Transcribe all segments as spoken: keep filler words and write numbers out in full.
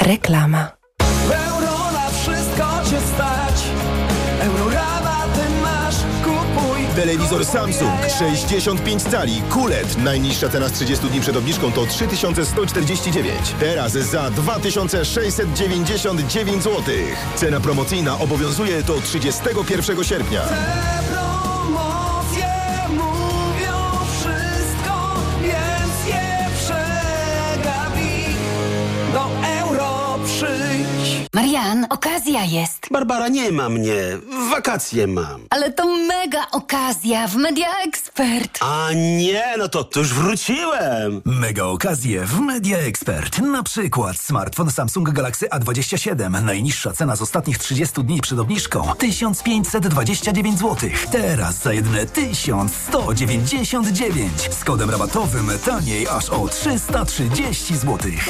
Reklama. Euro na wszystko cię stać. Eurorabaty masz, kupuj. Telewizor Samsung sześćdziesiąt pięć cali Q L E D. Najniższa cena z trzydziestu dni przed obniżką to trzy tysiące sto czterdzieści dziewięć. Teraz za dwa tysiące sześćset dziewięćdziesiąt dziewięć złotych. Cena promocyjna obowiązuje do trzydziestego pierwszego sierpnia. Te promocje mówią wszystko, więc je przegapi. Do euro przyjdź. Marian, okazja jest. Barbara, nie ma mnie. Wakacje mam. Ale to mega okazja w Media Expert. A nie, no to, to już wróciłem. Mega okazje w Media Expert. Na przykład smartfon Samsung Galaxy A dwadzieścia siedem. Najniższa cena z ostatnich trzydziestu dni przed obniżką tysiąc pięćset dwadzieścia dziewięć złotych. Teraz za jedyne tysiąc sto dziewięćdziesiąt dziewięć. Z kodem rabatowym taniej aż o trzysta trzydzieści złotych.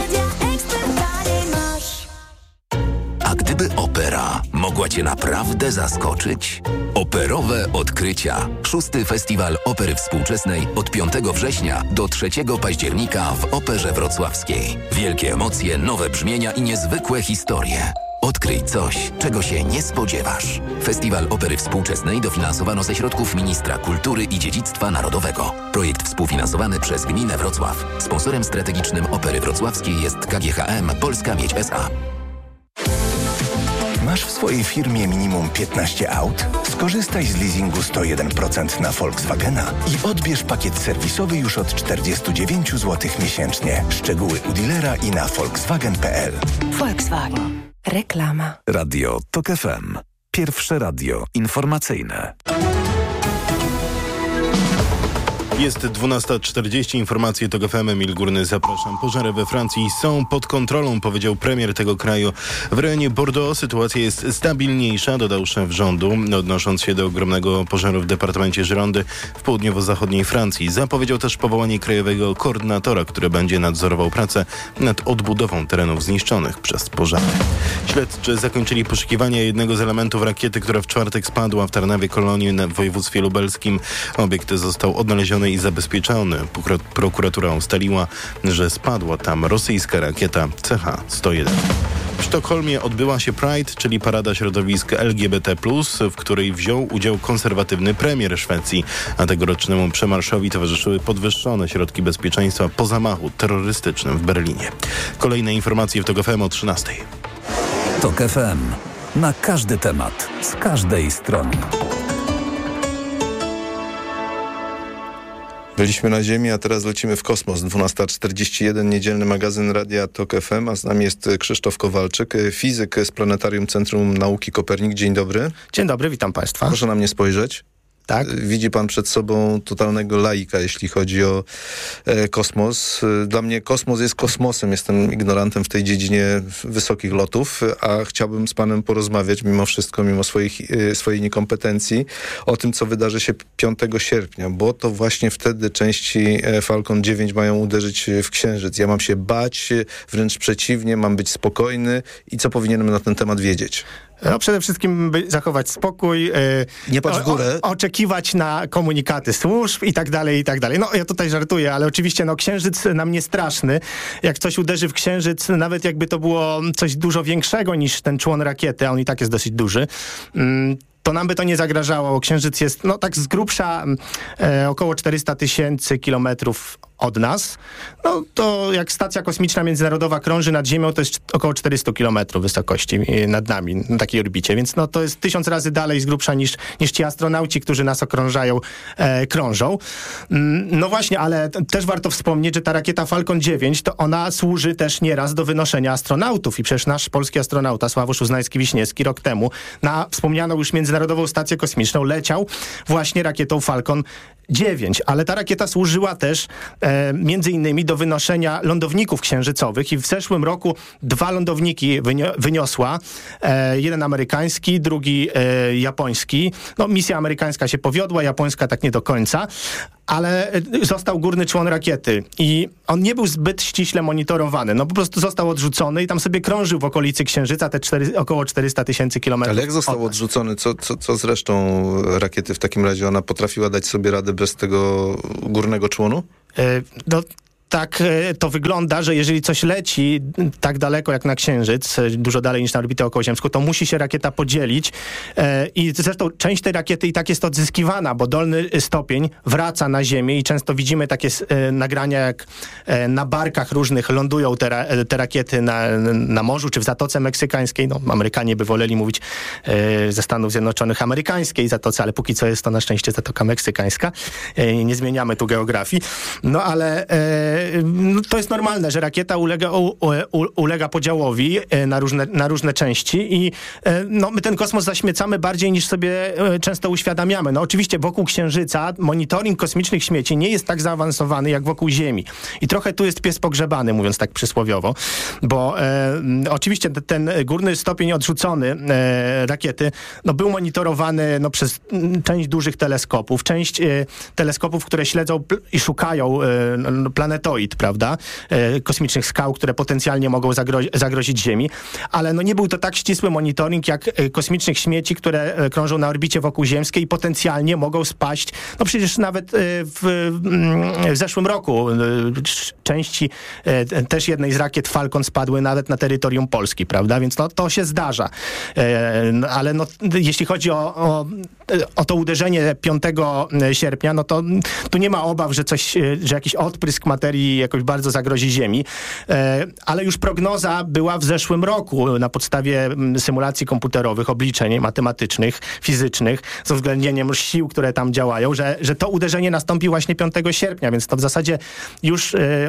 A gdyby opera mogła Cię naprawdę zaskoczyć? Operowe odkrycia. Szósty Festiwal Opery Współczesnej od piątego września do trzeciego października w Operze Wrocławskiej. Wielkie emocje, nowe brzmienia i niezwykłe historie. Odkryj coś, czego się nie spodziewasz. Festiwal Opery Współczesnej dofinansowano ze środków Ministra Kultury i Dziedzictwa Narodowego. Projekt współfinansowany przez Gminę Wrocław. Sponsorem strategicznym Opery Wrocławskiej jest K G H M Polska Miedź S A. Masz w swojej firmie minimum piętnaście aut? Skorzystaj z leasingu sto jeden procent na Volkswagena i odbierz pakiet serwisowy już od czterdzieści dziewięć złotych miesięcznie. Szczegóły u dealera i na volkswagen kropka p l. Volkswagen. Reklama. Radio Tok F M. Pierwsze radio informacyjne. Jest dwunasta czterdzieści, informacje TOK F M, Emil Górny, zapraszam. Pożary we Francji są pod kontrolą, powiedział premier tego kraju. W rejonie Bordeaux sytuacja jest stabilniejsza, dodał szef rządu, odnosząc się do ogromnego pożaru w departamencie Girondy w południowo-zachodniej Francji. Zapowiedział też powołanie krajowego koordynatora, który będzie nadzorował pracę nad odbudową terenów zniszczonych przez pożary. Śledczy zakończyli poszukiwania jednego z elementów rakiety, która w czwartek spadła w Tarnawie Kolonii w województwie lubelskim. Obiekt został odnaleziony i zabezpieczony. Prokuratura ustaliła, że spadła tam rosyjska rakieta C H sto jeden. W Sztokholmie odbyła się Pride, czyli parada środowisk L G B T plus, w której wziął udział konserwatywny premier Szwecji, a tegorocznemu przemarszowi towarzyszyły podwyższone środki bezpieczeństwa po zamachu terrorystycznym w Berlinie. Kolejne informacje w TOK F M o trzynastej. Tok F M. Na każdy temat, z każdej strony. Byliśmy na Ziemi, a teraz lecimy w kosmos. dwunasta czterdzieści jeden, niedzielny magazyn Radia Tok F M, a z nami jest Krzysztof Kowalczyk, fizyk z Planetarium Centrum Nauki Kopernik. Dzień dobry. Dzień dobry, witam Państwa. Proszę na mnie spojrzeć. Tak. Widzi pan przed sobą totalnego laika, jeśli chodzi o e, kosmos. Dla mnie kosmos jest kosmosem. Jestem ignorantem w tej dziedzinie wysokich lotów, a chciałbym z panem porozmawiać mimo wszystko, mimo swoich, e, swojej niekompetencji, o tym, co wydarzy się piątego sierpnia, bo to właśnie wtedy części Falcon dziewięć mają uderzyć w Księżyc. Ja mam się bać, wręcz przeciwnie, mam być spokojny i co powinienem na ten temat wiedzieć? No, przede wszystkim by zachować spokój, yy, nie patrz w górę. O, oczekiwać na komunikaty służb i tak dalej, i tak dalej. No ja tutaj żartuję, ale oczywiście no Księżyc nam nie straszny. Jak coś uderzy w Księżyc, nawet jakby to było coś dużo większego niż ten człon rakiety, a on i tak jest dosyć duży, yy, to nam by to nie zagrażało, bo Księżyc jest no tak z grubsza e, około czterysta tysięcy kilometrów od nas. No to jak stacja kosmiczna międzynarodowa krąży nad Ziemią, to jest około czterysta kilometrów wysokości nad nami, na takiej orbicie, więc no to jest tysiąc razy dalej z grubsza niż, niż ci astronauci, którzy nas okrążają, e, krążą. No właśnie, ale t- też warto wspomnieć, że ta rakieta Falcon dziewięć, to ona służy też nieraz do wynoszenia astronautów i przecież nasz polski astronauta Sławosz Uznański-Wiśniewski rok temu na wspomnianą już Międzynarodową Stację Kosmiczną leciał właśnie rakietą Falcon dziewięć, ale ta rakieta służyła też e, między innymi do wynoszenia lądowników księżycowych i w zeszłym roku dwa lądowniki wynio- wyniosła, e, jeden amerykański, drugi e, japoński. No misja amerykańska się powiodła, japońska tak nie do końca, ale został górny człon rakiety i on nie był zbyt ściśle monitorowany, no po prostu został odrzucony i tam sobie krążył w okolicy Księżyca te cztery, około czterysta tysięcy kilometrów. Ale jak został odrzucony? Co, co, co z resztą rakiety w takim razie? Ona potrafiła dać sobie radę bez tego górnego członu? Yy, no tak e, to wygląda, że jeżeli coś leci tak daleko jak na Księżyc, e, dużo dalej niż na orbitę okołoziemską, to musi się rakieta podzielić e, i zresztą część tej rakiety i tak jest odzyskiwana, bo dolny stopień wraca na Ziemię i często widzimy takie e, nagrania, jak e, na barkach różnych lądują te, ra, te rakiety na, na morzu czy w Zatoce Meksykańskiej. No, Amerykanie by woleli mówić e, ze Stanów Zjednoczonych amerykańskiej Zatoce, ale póki co jest to na szczęście Zatoka Meksykańska. E, nie zmieniamy tu geografii. No ale e, no, to jest normalne, że rakieta ulega, u, u, ulega podziałowi e, na, różne, na różne części i e, no, my ten kosmos zaśmiecamy bardziej niż sobie e, często uświadamiamy. No oczywiście wokół Księżyca monitoring kosmicznych śmieci nie jest tak zaawansowany jak wokół Ziemi. I trochę tu jest pies pogrzebany, mówiąc tak przysłowiowo, bo e, oczywiście t- ten górny stopień odrzucony e, rakiety no, był monitorowany no, przez m, część dużych teleskopów, część e, teleskopów, które śledzą pl- i szukają e, no, planetoid, prawda, e, kosmicznych skał, które potencjalnie mogą zagro- zagrozić Ziemi, ale no, nie był to tak ścisły monitoring jak e, kosmicznych śmieci, które e, krążą na orbicie wokół Ziemskiej i potencjalnie mogą spaść, no przecież nawet e, w, w zeszłym roku e, części e, też jednej z rakiet Falcon spadły nawet na terytorium Polski, prawda, więc no, to się zdarza. E, no, ale no, jeśli chodzi o, o, o to uderzenie piątego sierpnia, no to tu nie ma obaw, że coś, że jakiś odprysk materii jakoś bardzo zagrozi Ziemi, e, ale już prognoza była w zeszłym roku na podstawie symulacji komputerowych, obliczeń matematycznych, fizycznych, z uwzględnieniem sił, które tam działają, że, że to uderzenie nastąpi właśnie piątego sierpnia, więc to w zasadzie już e,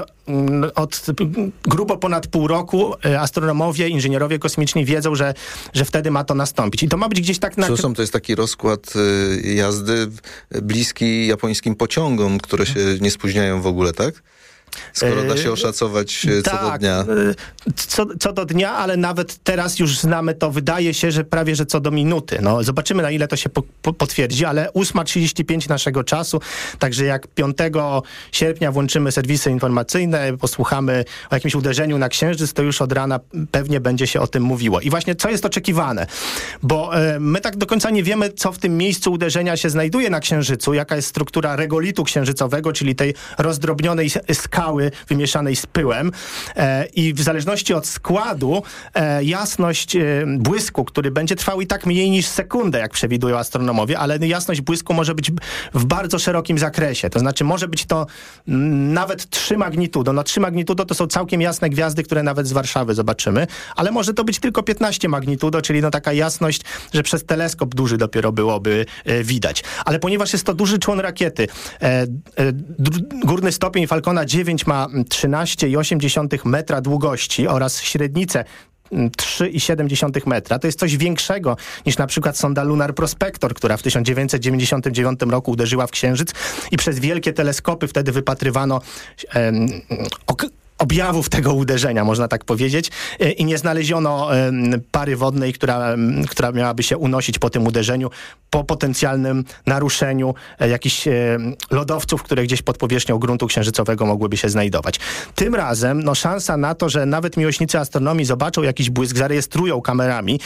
od grubo ponad pół roku e, astronomowie, inżynierowie kosmiczni wiedzą, że, że wtedy ma to nastąpić. I to ma być gdzieś tak na... Przepraszam, to jest taki rozkład y, jazdy bliski japońskim pociągom, które się nie spóźniają w ogóle, tak? Skoro da się oszacować co tak, do dnia. Co, co do dnia, ale nawet teraz już znamy to, wydaje się, że prawie, że co do minuty. No, zobaczymy, na ile to się po, po, potwierdzi, ale ósma trzydzieści pięć naszego czasu, także jak piątego sierpnia włączymy serwisy informacyjne, posłuchamy o jakimś uderzeniu na Księżyc, to już od rana pewnie będzie się o tym mówiło. I właśnie co jest oczekiwane? Bo e, my tak do końca nie wiemy, co w tym miejscu uderzenia się znajduje na Księżycu, jaka jest struktura regolitu księżycowego, czyli tej rozdrobnionej skały wymieszanej z pyłem e, i w zależności od składu e, jasność e, błysku, który będzie trwał i tak mniej niż sekundę, jak przewidują astronomowie, ale jasność błysku może być w bardzo szerokim zakresie. To znaczy może być to m, nawet trzy magnitudo. No trzy magnitudo to są całkiem jasne gwiazdy, które nawet z Warszawy zobaczymy, ale może to być tylko piętnaście magnitudo, czyli no taka jasność, że przez teleskop duży dopiero byłoby e, widać. Ale ponieważ jest to duży człon rakiety, e, e, d- górny stopień Falcona dziewięć ma trzynaście i osiem dziesiątych metra długości oraz średnicę trzy i siedem dziesiątych metra. To jest coś większego niż na przykład sonda Lunar Prospector, która w tysiąc dziewięćset dziewięćdziesiątym dziewiątym roku uderzyła w Księżyc i przez wielkie teleskopy wtedy wypatrywano em, ok- objawów tego uderzenia, można tak powiedzieć, i nie znaleziono pary wodnej, która, która miałaby się unosić po tym uderzeniu, po potencjalnym naruszeniu jakichś lodowców, które gdzieś pod powierzchnią gruntu księżycowego mogłyby się znajdować. Tym razem no, szansa na to, że nawet miłośnicy astronomii zobaczą jakiś błysk, zarejestrują kamerami,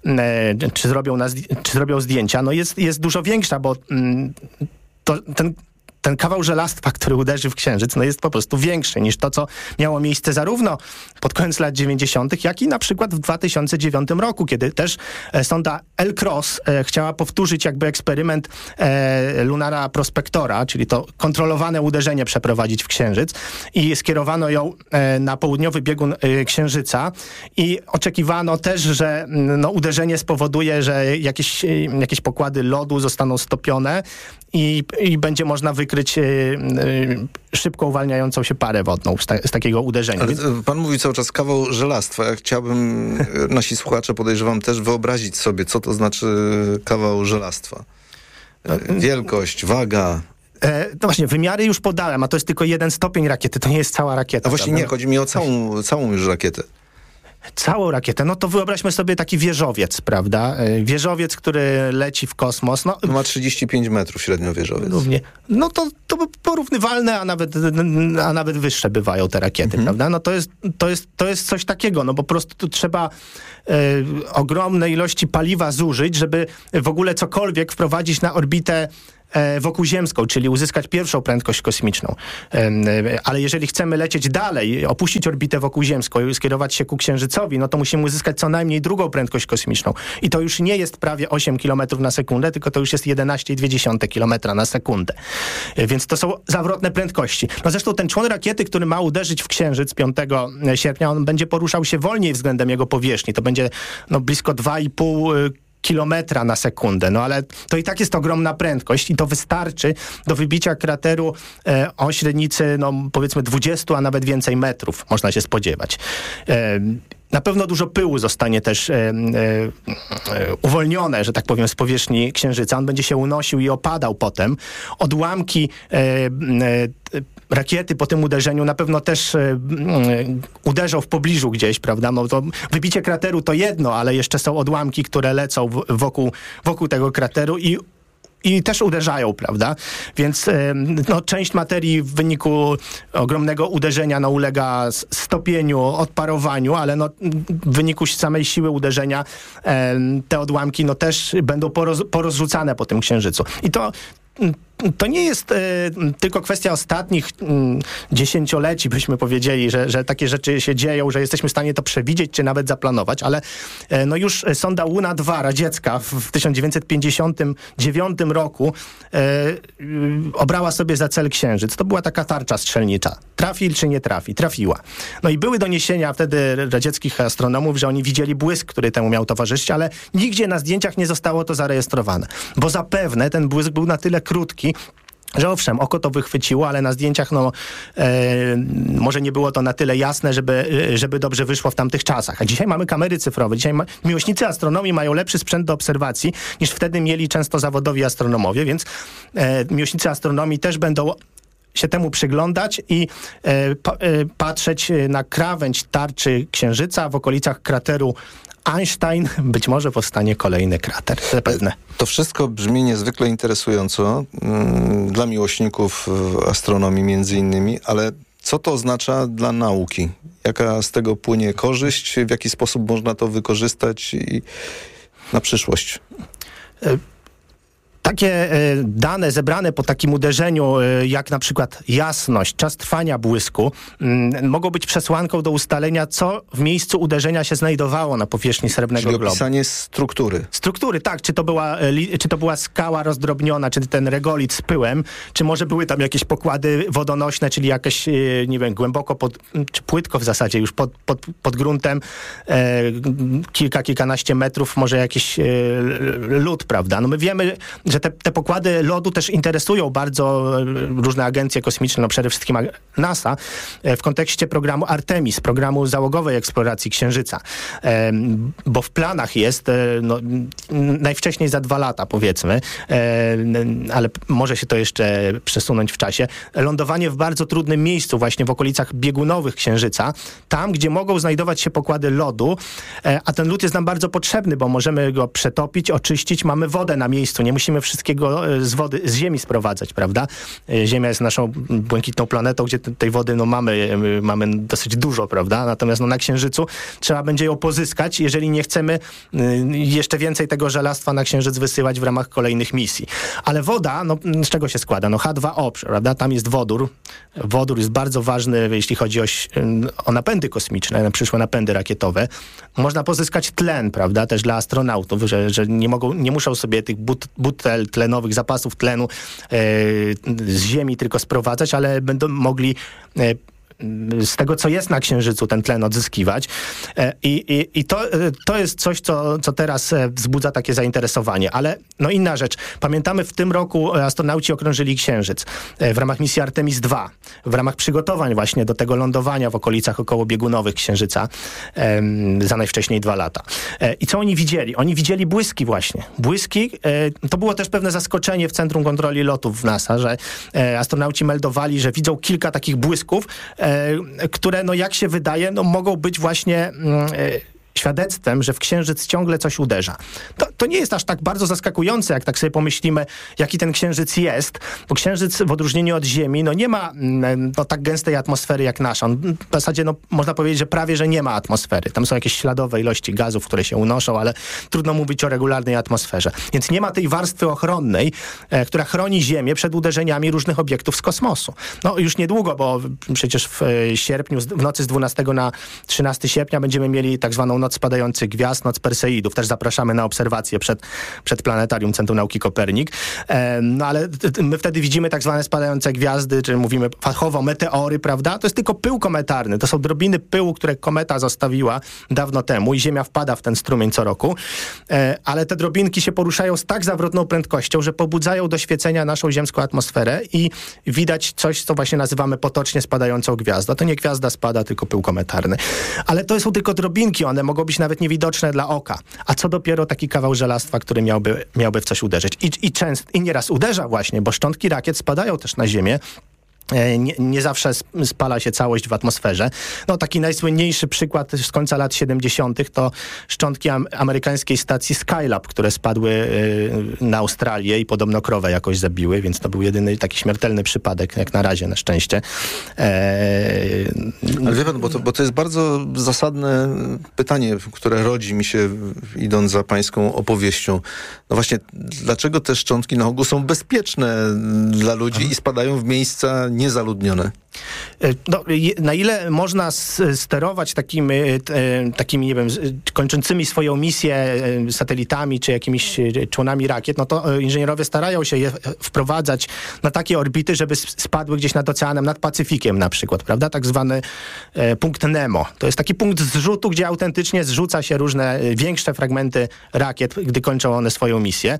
czy zrobią, na, czy zrobią zdjęcia, no jest, jest dużo większa, bo to, ten ten kawał żelastwa, który uderzy w Księżyc, no jest po prostu większy niż to, co miało miejsce zarówno pod koniec lat dziewięćdziesiątych, jak i na przykład w dwa tysiące dziewiątym roku, kiedy też e, sonda L-Cross e, chciała powtórzyć jakby eksperyment e, Lunara Prospectora, czyli to kontrolowane uderzenie przeprowadzić w Księżyc i skierowano ją e, na południowy biegun e, Księżyca i oczekiwano też, że no, uderzenie spowoduje, że jakieś, e, jakieś pokłady lodu zostaną stopione i, i będzie można wykryć y, y, szybko uwalniającą się parę wodną z, ta, z takiego uderzenia. Ale Więc... pan mówi cały czas kawał żelastwa. Ja chciałbym, nasi słuchacze podejrzewam też wyobrazić sobie, co to znaczy kawał żelastwa. Wielkość, waga. E, no właśnie, wymiary już podałem, a to jest tylko jeden stopień rakiety, to nie jest cała rakieta. A właśnie prawda? nie, chodzi mi o całą, całą już rakietę. Całą rakietę, no to wyobraźmy sobie taki wieżowiec, prawda? Wieżowiec, który leci w kosmos. No, ma trzydzieści pięć metrów średnio wieżowiec. Równie. No to, to porównywalne, a nawet, a nawet wyższe bywają te rakiety, mhm. prawda? No to jest, to, jest, to jest coś takiego, no po prostu tu trzeba e, ogromne ilości paliwa zużyć, żeby w ogóle cokolwiek wprowadzić na orbitę e, wokółziemską, czyli uzyskać pierwszą prędkość kosmiczną. E, ale jeżeli chcemy lecieć dalej, opuścić orbitę wokółziemską i skierować się ku Księżycowi, no to musimy uzyskać co najmniej drugą prędkość kosmiczną. I to już nie jest prawie osiem kilometrów na sekundę, tylko to już jest jedenaście przecinek dwa kilometra na sekundę. E, więc to są zawrotne prędkości. No zresztą ten człon rakiety, który ma uderzyć w Księżyc piątego sierpnia, on będzie poruszał się wolniej względem jego powierzchni. To będzie no, blisko dwa i pół kilometra na sekundę, no ale to i tak jest ogromna prędkość i to wystarczy do wybicia krateru e, o średnicy, no powiedzmy dwudziestu, a nawet więcej metrów, można się spodziewać. E, Na pewno dużo pyłu zostanie też e, e, uwolnione, że tak powiem, z powierzchni Księżyca. On będzie się unosił i opadał potem. Odłamki e, e, rakiety po tym uderzeniu na pewno też e, e, uderzą w pobliżu gdzieś, prawda? No to wybicie krateru to jedno, ale jeszcze są odłamki, które lecą w, wokół, wokół tego krateru i I też uderzają, prawda? Więc no, część materii w wyniku ogromnego uderzenia no, ulega stopieniu, odparowaniu, ale no, w wyniku samej siły uderzenia te odłamki no, też będą poroz, porozrzucane po tym Księżycu. I to To nie jest e, tylko kwestia ostatnich m, dziesięcioleci, byśmy powiedzieli, że, że takie rzeczy się dzieją, że jesteśmy w stanie to przewidzieć, czy nawet zaplanować, ale e, no już sonda Luna dwa radziecka w, w tysiąc dziewięćset pięćdziesiątym dziewiątym roku e, obrała sobie za cel Księżyc. To była taka tarcza strzelnicza. Trafi czy nie trafi? Trafiła. No i były doniesienia wtedy radzieckich astronomów, że oni widzieli błysk, który temu miał towarzyszyć, ale nigdzie na zdjęciach nie zostało to zarejestrowane. Bo zapewne ten błysk był na tyle krótki, że owszem, oko to wychwyciło, ale na zdjęciach no e, może nie było to na tyle jasne, żeby, żeby dobrze wyszło w tamtych czasach. A dzisiaj mamy kamery cyfrowe. Dzisiaj ma, miłośnicy astronomii mają lepszy sprzęt do obserwacji, niż wtedy mieli często zawodowi astronomowie, więc e, miłośnicy astronomii też będą się temu przyglądać i e, pa, e, patrzeć na krawędź tarczy Księżyca w okolicach krateru Einstein. Być może powstanie kolejny krater, zapewne. To wszystko brzmi niezwykle interesująco mm, dla miłośników astronomii między innymi, ale co to oznacza dla nauki? Jaka z tego płynie korzyść? W jaki sposób można to wykorzystać i na przyszłość? Takie e, dane zebrane po takim uderzeniu, e, jak na przykład jasność, czas trwania błysku, m, mogą być przesłanką do ustalenia, co w miejscu uderzenia się znajdowało na powierzchni srebrnego globu. Czyli opisanie struktury. Struktury, tak. Czy to, była, e, li, czy to była skała rozdrobniona, czy ten regolit z pyłem, czy może były tam jakieś pokłady wodonośne, czyli jakieś, e, nie wiem, głęboko, pod, czy płytko w zasadzie już pod, pod, pod gruntem, e, kilka, kilkanaście metrów, może jakiś e, lód, prawda? No my wiemy, że te, te pokłady lodu też interesują bardzo różne agencje kosmiczne, no przede wszystkim NASA, w kontekście programu Artemis, programu załogowej eksploracji Księżyca. Bo w planach jest, no, najwcześniej za dwa lata powiedzmy, ale może się to jeszcze przesunąć w czasie, lądowanie w bardzo trudnym miejscu, właśnie w okolicach biegunowych Księżyca, tam, gdzie mogą znajdować się pokłady lodu, a ten lód jest nam bardzo potrzebny, bo możemy go przetopić, oczyścić, mamy wodę na miejscu, nie musimy wszystkiego z wody, z Ziemi sprowadzać, prawda? Ziemia jest naszą błękitną planetą, gdzie tej wody no, mamy, mamy dosyć dużo, prawda? Natomiast no, na Księżycu trzeba będzie ją pozyskać, jeżeli nie chcemy y, jeszcze więcej tego żelastwa na Księżyc wysyłać w ramach kolejnych misji. Ale woda, no, z czego się składa? No H dwa O, prawda? Tam jest wodór. Wodór jest bardzo ważny, jeśli chodzi o, o napędy kosmiczne, przyszłe napędy rakietowe. Można pozyskać tlen, prawda? Też dla astronautów, że, że nie mogą, nie muszą sobie tych but, butel tlenowych, zapasów tlenu e, z Ziemi tylko sprowadzać, ale będą mogli e, z tego, co jest na Księżycu, ten tlen odzyskiwać. I, i, i to, to jest coś, co, co teraz wzbudza takie zainteresowanie. Ale no inna rzecz. Pamiętamy, w tym roku astronauci okrążyli Księżyc w ramach misji Artemis dwa, w ramach przygotowań właśnie do tego lądowania w okolicach okołobiegunowych Księżyca za najwcześniej dwa lata. I co oni widzieli? Oni widzieli błyski właśnie. Błyski, to było też pewne zaskoczenie w Centrum Kontroli Lotów w NASA, że astronauci meldowali, że widzą kilka takich błysków, które, no jak się wydaje, no mogą być właśnie świadectwem, że w Księżyc ciągle coś uderza. To, to nie jest aż tak bardzo zaskakujące, jak tak sobie pomyślimy, jaki ten Księżyc jest, bo Księżyc w odróżnieniu od Ziemi, no nie ma no, tak gęstej atmosfery jak nasza. On, w zasadzie no, można powiedzieć, że prawie, że nie ma atmosfery. Tam są jakieś śladowe ilości gazów, które się unoszą, ale trudno mówić o regularnej atmosferze. Więc nie ma tej warstwy ochronnej, e, która chroni Ziemię przed uderzeniami różnych obiektów z kosmosu. No już niedługo, bo przecież w e, sierpniu, w nocy z dwunastego na trzynastego sierpnia będziemy mieli tak zwaną Noc Spadających Gwiazd, Noc Perseidów. Też zapraszamy na obserwacje przed, przed Planetarium Centrum Nauki Kopernik. E, no ale t, t, my wtedy widzimy tak zwane spadające gwiazdy, czy mówimy fachowo meteory, prawda? To jest tylko pył kometarny. To są drobiny pyłu, które kometa zostawiła dawno temu i Ziemia wpada w ten strumień co roku. E, ale te drobinki się poruszają z tak zawrotną prędkością, że pobudzają do świecenia naszą ziemską atmosferę i widać coś, co właśnie nazywamy potocznie spadającą gwiazdą. To nie gwiazda spada, tylko pył kometarny. Ale to są tylko drobinki, one mogą być nawet niewidoczne dla oka. A co dopiero taki kawał żelastwa, który miałby, miałby w coś uderzyć. I, i, częst, I nieraz uderza właśnie, bo szczątki rakiet spadają też na Ziemię. Nie, nie zawsze spala się całość w atmosferze. No taki najsłynniejszy przykład z końca lat siedemdziesiątych to szczątki am- amerykańskiej stacji Skylab, które spadły y, na Australię i podobno krowę jakoś zabiły, więc to był jedyny taki śmiertelny przypadek, jak na razie, na szczęście. Eee... Ale wie pan, bo to, bo to jest bardzo zasadne pytanie, które rodzi mi się, idąc za pańską opowieścią. No właśnie, dlaczego te szczątki na ogół są bezpieczne dla ludzi Aha. i spadają w miejsca niezaludnione? No, na ile można sterować takimi, takimi, nie wiem, kończącymi swoją misję satelitami czy jakimiś członami rakiet, no to inżynierowie starają się je wprowadzać na takie orbity, żeby spadły gdzieś nad oceanem, nad Pacyfikiem na przykład, prawda? Tak zwany punkt Nemo. To jest taki punkt zrzutu, gdzie autentycznie zrzuca się różne większe fragmenty rakiet, gdy kończą one swoją misję.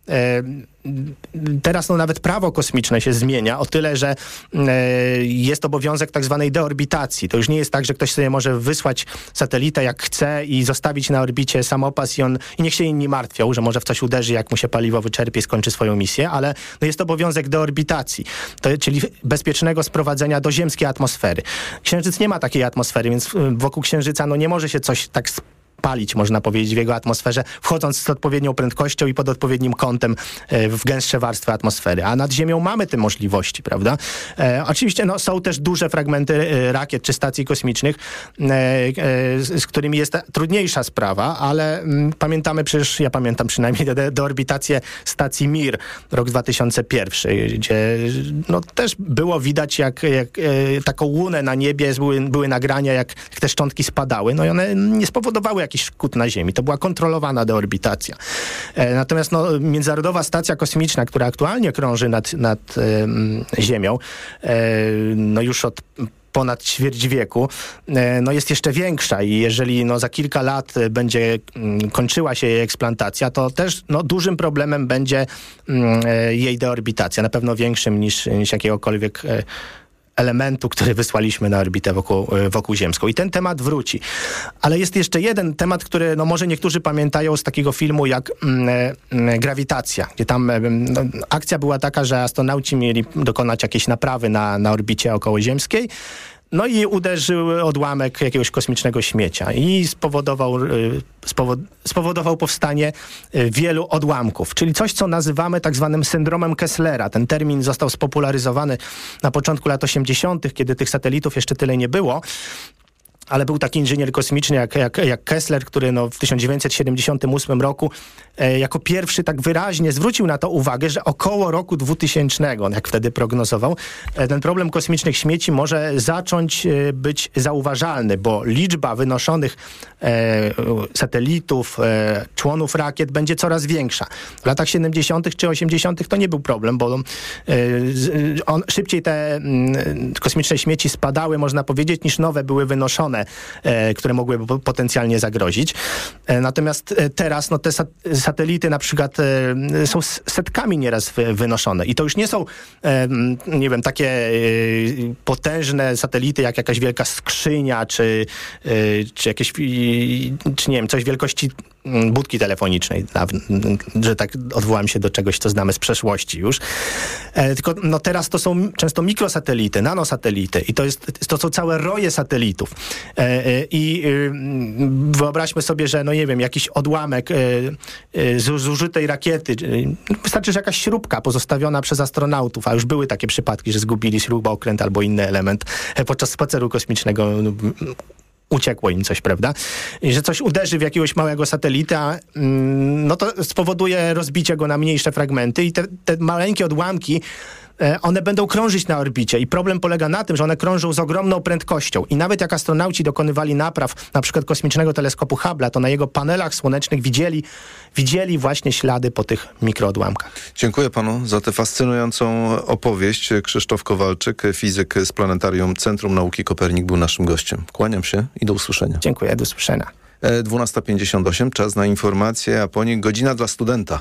Teraz no, nawet prawo kosmiczne się zmienia o tyle, że e, jest obowiązek tak zwanej deorbitacji. To już nie jest tak, że ktoś sobie może wysłać satelitę jak chce i zostawić na orbicie samopas i on i niech się inni martwią, że może w coś uderzy, jak mu się paliwo wyczerpie i skończy swoją misję, ale no, jest obowiązek deorbitacji, to, czyli bezpiecznego sprowadzenia do ziemskiej atmosfery. Księżyc nie ma takiej atmosfery, więc wokół Księżyca no, nie może się coś tak palić, można powiedzieć, w jego atmosferze, wchodząc z odpowiednią prędkością i pod odpowiednim kątem e, w gęstsze warstwy atmosfery. A nad Ziemią mamy te możliwości, prawda? E, oczywiście no, są też duże fragmenty e, rakiet czy stacji kosmicznych, e, e, z, z którymi jest trudniejsza sprawa, ale m, pamiętamy przecież, ja pamiętam przynajmniej de, deorbitację stacji Mir, rok dwa tysiące pierwszy, gdzie no, też było widać, jak, jak e, taką łunę na niebie, były, były nagrania, jak, jak te szczątki spadały, no i one nie spowodowały jakiś szkód na Ziemi. To była kontrolowana deorbitacja. E, natomiast no, Międzynarodowa Stacja Kosmiczna, która aktualnie krąży nad, nad e, Ziemią, e, no już od ponad ćwierć wieku, e, no jest jeszcze większa i jeżeli no, za kilka lat będzie m, kończyła się jej eksplantacja, to też no, dużym problemem będzie m, e, jej deorbitacja, na pewno większym niż, niż jakiegokolwiek e, elementu, który wysłaliśmy na orbitę wokół, wokół ziemską. I ten temat wróci. Ale jest jeszcze jeden temat, który no może niektórzy pamiętają z takiego filmu jak mm, Grawitacja, gdzie tam no, akcja była taka, że astronauci mieli dokonać jakiejś naprawy na, na orbicie okołoziemskiej. No i uderzył odłamek jakiegoś kosmicznego śmiecia i spowodował, spowodował powstanie wielu odłamków, czyli coś, co nazywamy tak zwanym syndromem Kesslera. Ten termin został spopularyzowany na początku lat osiemdziesiątych, kiedy tych satelitów jeszcze tyle nie było. Ale był taki inżynier kosmiczny jak, jak, jak Kessler, który no w tysiąc dziewięćset siedemdziesiątym ósmym roku e, jako pierwszy tak wyraźnie zwrócił na to uwagę, że około roku dwutysięcznego, jak wtedy prognozował, e, ten problem kosmicznych śmieci może zacząć e, być zauważalny, bo liczba wynoszonych e, satelitów, e, członów rakiet będzie coraz większa. W latach siedemdziesiątych czy osiemdziesiątych to nie był problem, bo e, on, szybciej te m, kosmiczne śmieci spadały, można powiedzieć, niż nowe były wynoszone, E, które mogłyby potencjalnie zagrozić. E, natomiast e, teraz no, te sat- satelity na przykład e, są setkami nieraz wy- wynoszone. I to już nie są, e, nie wiem, takie e, potężne satelity jak jakaś wielka skrzynia, czy, e, czy jakieś, czy nie wiem, coś wielkości budki telefonicznej, że tak odwołam się do czegoś, co znamy z przeszłości już. E, tylko no teraz to są często mikrosatelity, nanosatelity i to, jest, to są całe roje satelitów. E, e, I e, wyobraźmy sobie, że no nie wiem, jakiś odłamek e, e, z zużytej rakiety, e, wystarczy, że jakaś śrubka pozostawiona przez astronautów, a już były takie przypadki, że zgubili śrubokręt albo inny element e, podczas spaceru kosmicznego, no, uciekło im coś, prawda? I że coś uderzy w jakiegoś małego satelita, no to spowoduje rozbicie go na mniejsze fragmenty i te, te maleńkie odłamki, one będą krążyć na orbicie i problem polega na tym, że one krążą z ogromną prędkością i nawet jak astronauci dokonywali napraw na przykład kosmicznego teleskopu Hubble'a, to na jego panelach słonecznych widzieli, widzieli właśnie ślady po tych mikroodłamkach. Dziękuję panu za tę fascynującą opowieść. Krzysztof Kowalczyk, fizyk z Planetarium Centrum Nauki Kopernik, był naszym gościem. Kłaniam się i do usłyszenia. Dziękuję, do usłyszenia. dwunasta pięćdziesiąt osiem, czas na informacje, a po nich godzina dla studenta.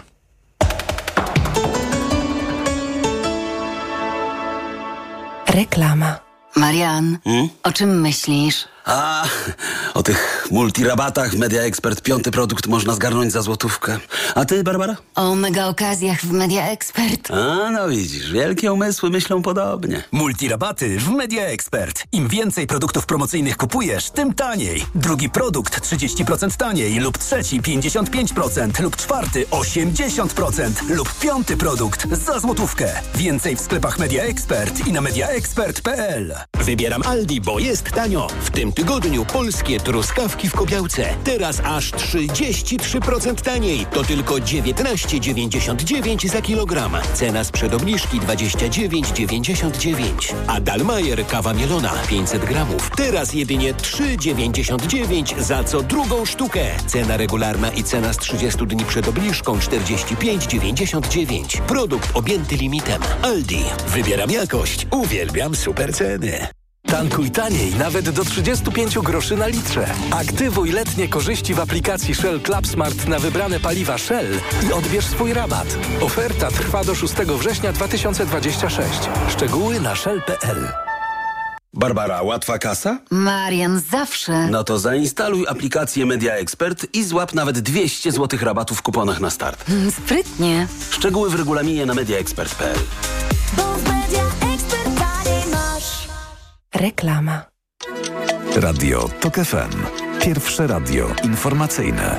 Reklama. Marian, Hmm? o czym myślisz? A, o tych multirabatach w Media Expert piąty produkt można zgarnąć za złotówkę. A ty, Barbara? O mega okazjach w Media Expert. A, no widzisz, wielkie umysły myślą podobnie. Multirabaty w Media Expert. Im więcej produktów promocyjnych kupujesz, tym taniej. Drugi produkt trzydzieści procent taniej lub trzeci pięćdziesiąt pięć procent lub czwarty osiemdziesiąt procent lub piąty produkt za złotówkę. Więcej w sklepach Media Expert i na mediaexpert kropka p l. Wybieram Aldi, bo jest tanio. W tym tygodniu polskie truskawki w Kobiałce. Teraz aż trzydzieści trzy procent taniej. To tylko dziewiętnaście dziewięćdziesiąt dziewięć za kilogram. Cena sprzed obniżki dwadzieścia dziewięć dziewięćdziesiąt dziewięć. A Dalmajer kawa mielona pięćset gramów. Teraz jedynie trzy dziewięćdziesiąt dziewięć za co drugą sztukę. Cena regularna i cena z trzydziestu dni przed obniżką czterdzieści pięć dziewięćdziesiąt dziewięć. Produkt objęty limitem. Aldi. Wybieram jakość. Uwielbiam super ceny. Tankuj taniej, nawet do trzydzieści pięć groszy na litrze. Aktywuj letnie korzyści w aplikacji Shell Club Smart na wybrane paliwa Shell i odbierz swój rabat. Oferta trwa do szóstego września dwa tysiące dwudziestego szóstego. Szczegóły na shell kropka p l. Barbara, łatwa kasa? Marian, zawsze. No to zainstaluj aplikację Media Expert i złap nawet dwieście złotych rabatu w kuponach na start. Mm, sprytnie. Szczegóły w regulaminie na mediaexpert kropka p l. Bo w Media Expert taniej masz. Reklama. Radio TOK F M. Pierwsze radio informacyjne.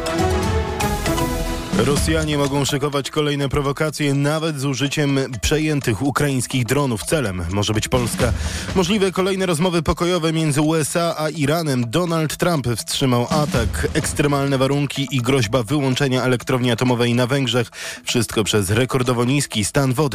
Rosjanie mogą szykować kolejne prowokacje nawet z użyciem przejętych ukraińskich dronów. Celem może być Polska. Możliwe kolejne rozmowy pokojowe między U S A a Iranem. Donald Trump wstrzymał atak. Ekstremalne warunki i groźba wyłączenia elektrowni atomowej na Węgrzech. Wszystko przez rekordowo niski stan wody.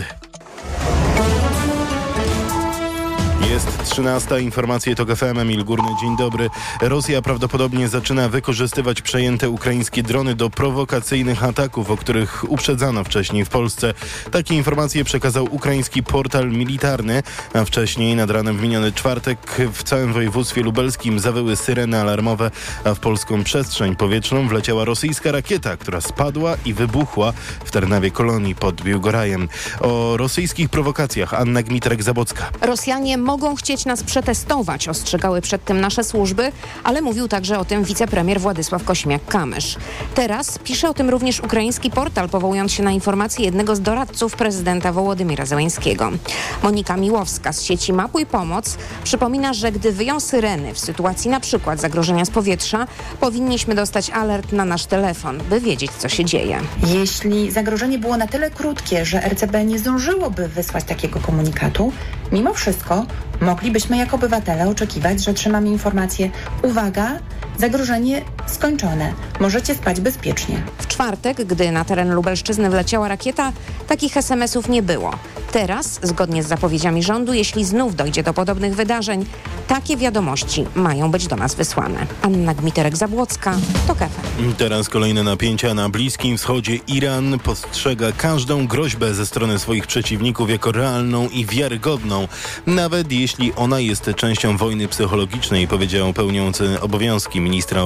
Jest trzynasta, informacje TOK F M, Emil Górny, dzień dobry. Rosja prawdopodobnie zaczyna wykorzystywać przejęte ukraińskie drony do prowokacyjnych ataków, o których uprzedzano wcześniej w Polsce. Takie informacje przekazał ukraiński portal militarny, a wcześniej nad ranem w miniony czwartek w całym województwie lubelskim zawyły syreny alarmowe, a w polską przestrzeń powietrzną wleciała rosyjska rakieta, która spadła i wybuchła w Tarnawie Kolonii pod Biłgorajem. O rosyjskich prowokacjach Anna Gmitrek-Zabocka. Rosjanie mogą chcieć nas przetestować, ostrzegały przed tym nasze służby, ale mówił także o tym wicepremier Władysław Kośmiak-Kamysz. Teraz pisze o tym również ukraiński portal, powołując się na informacje jednego z doradców prezydenta Wołodymyra Zełenskiego. Monika Miłowska z sieci Mapuj Pomoc przypomina, że gdy wyją syreny w sytuacji na przykład zagrożenia z powietrza, powinniśmy dostać alert na nasz telefon, by wiedzieć, co się dzieje. Jeśli zagrożenie było na tyle krótkie, że R C B nie zdążyłoby wysłać takiego komunikatu, mimo wszystko moglibyśmy jako obywatele oczekiwać, że otrzymamy informację: uwaga, zagrożenie skończone, możecie spać bezpiecznie. W czwartek, gdy na teren Lubelszczyzny wleciała rakieta, takich es em esów nie było. Teraz, zgodnie z zapowiedziami rządu, jeśli znów dojdzie do podobnych wydarzeń, takie wiadomości mają być do nas wysłane. Anna Gmiterek-Zabłocka, TOK F M. Teraz kolejne napięcia na Bliskim Wschodzie. Iran postrzega każdą groźbę ze strony swoich przeciwników jako realną i wiarygodną, nawet jeśli ona jest częścią wojny psychologicznej, powiedział pełniący obowiązki ministra obrony tego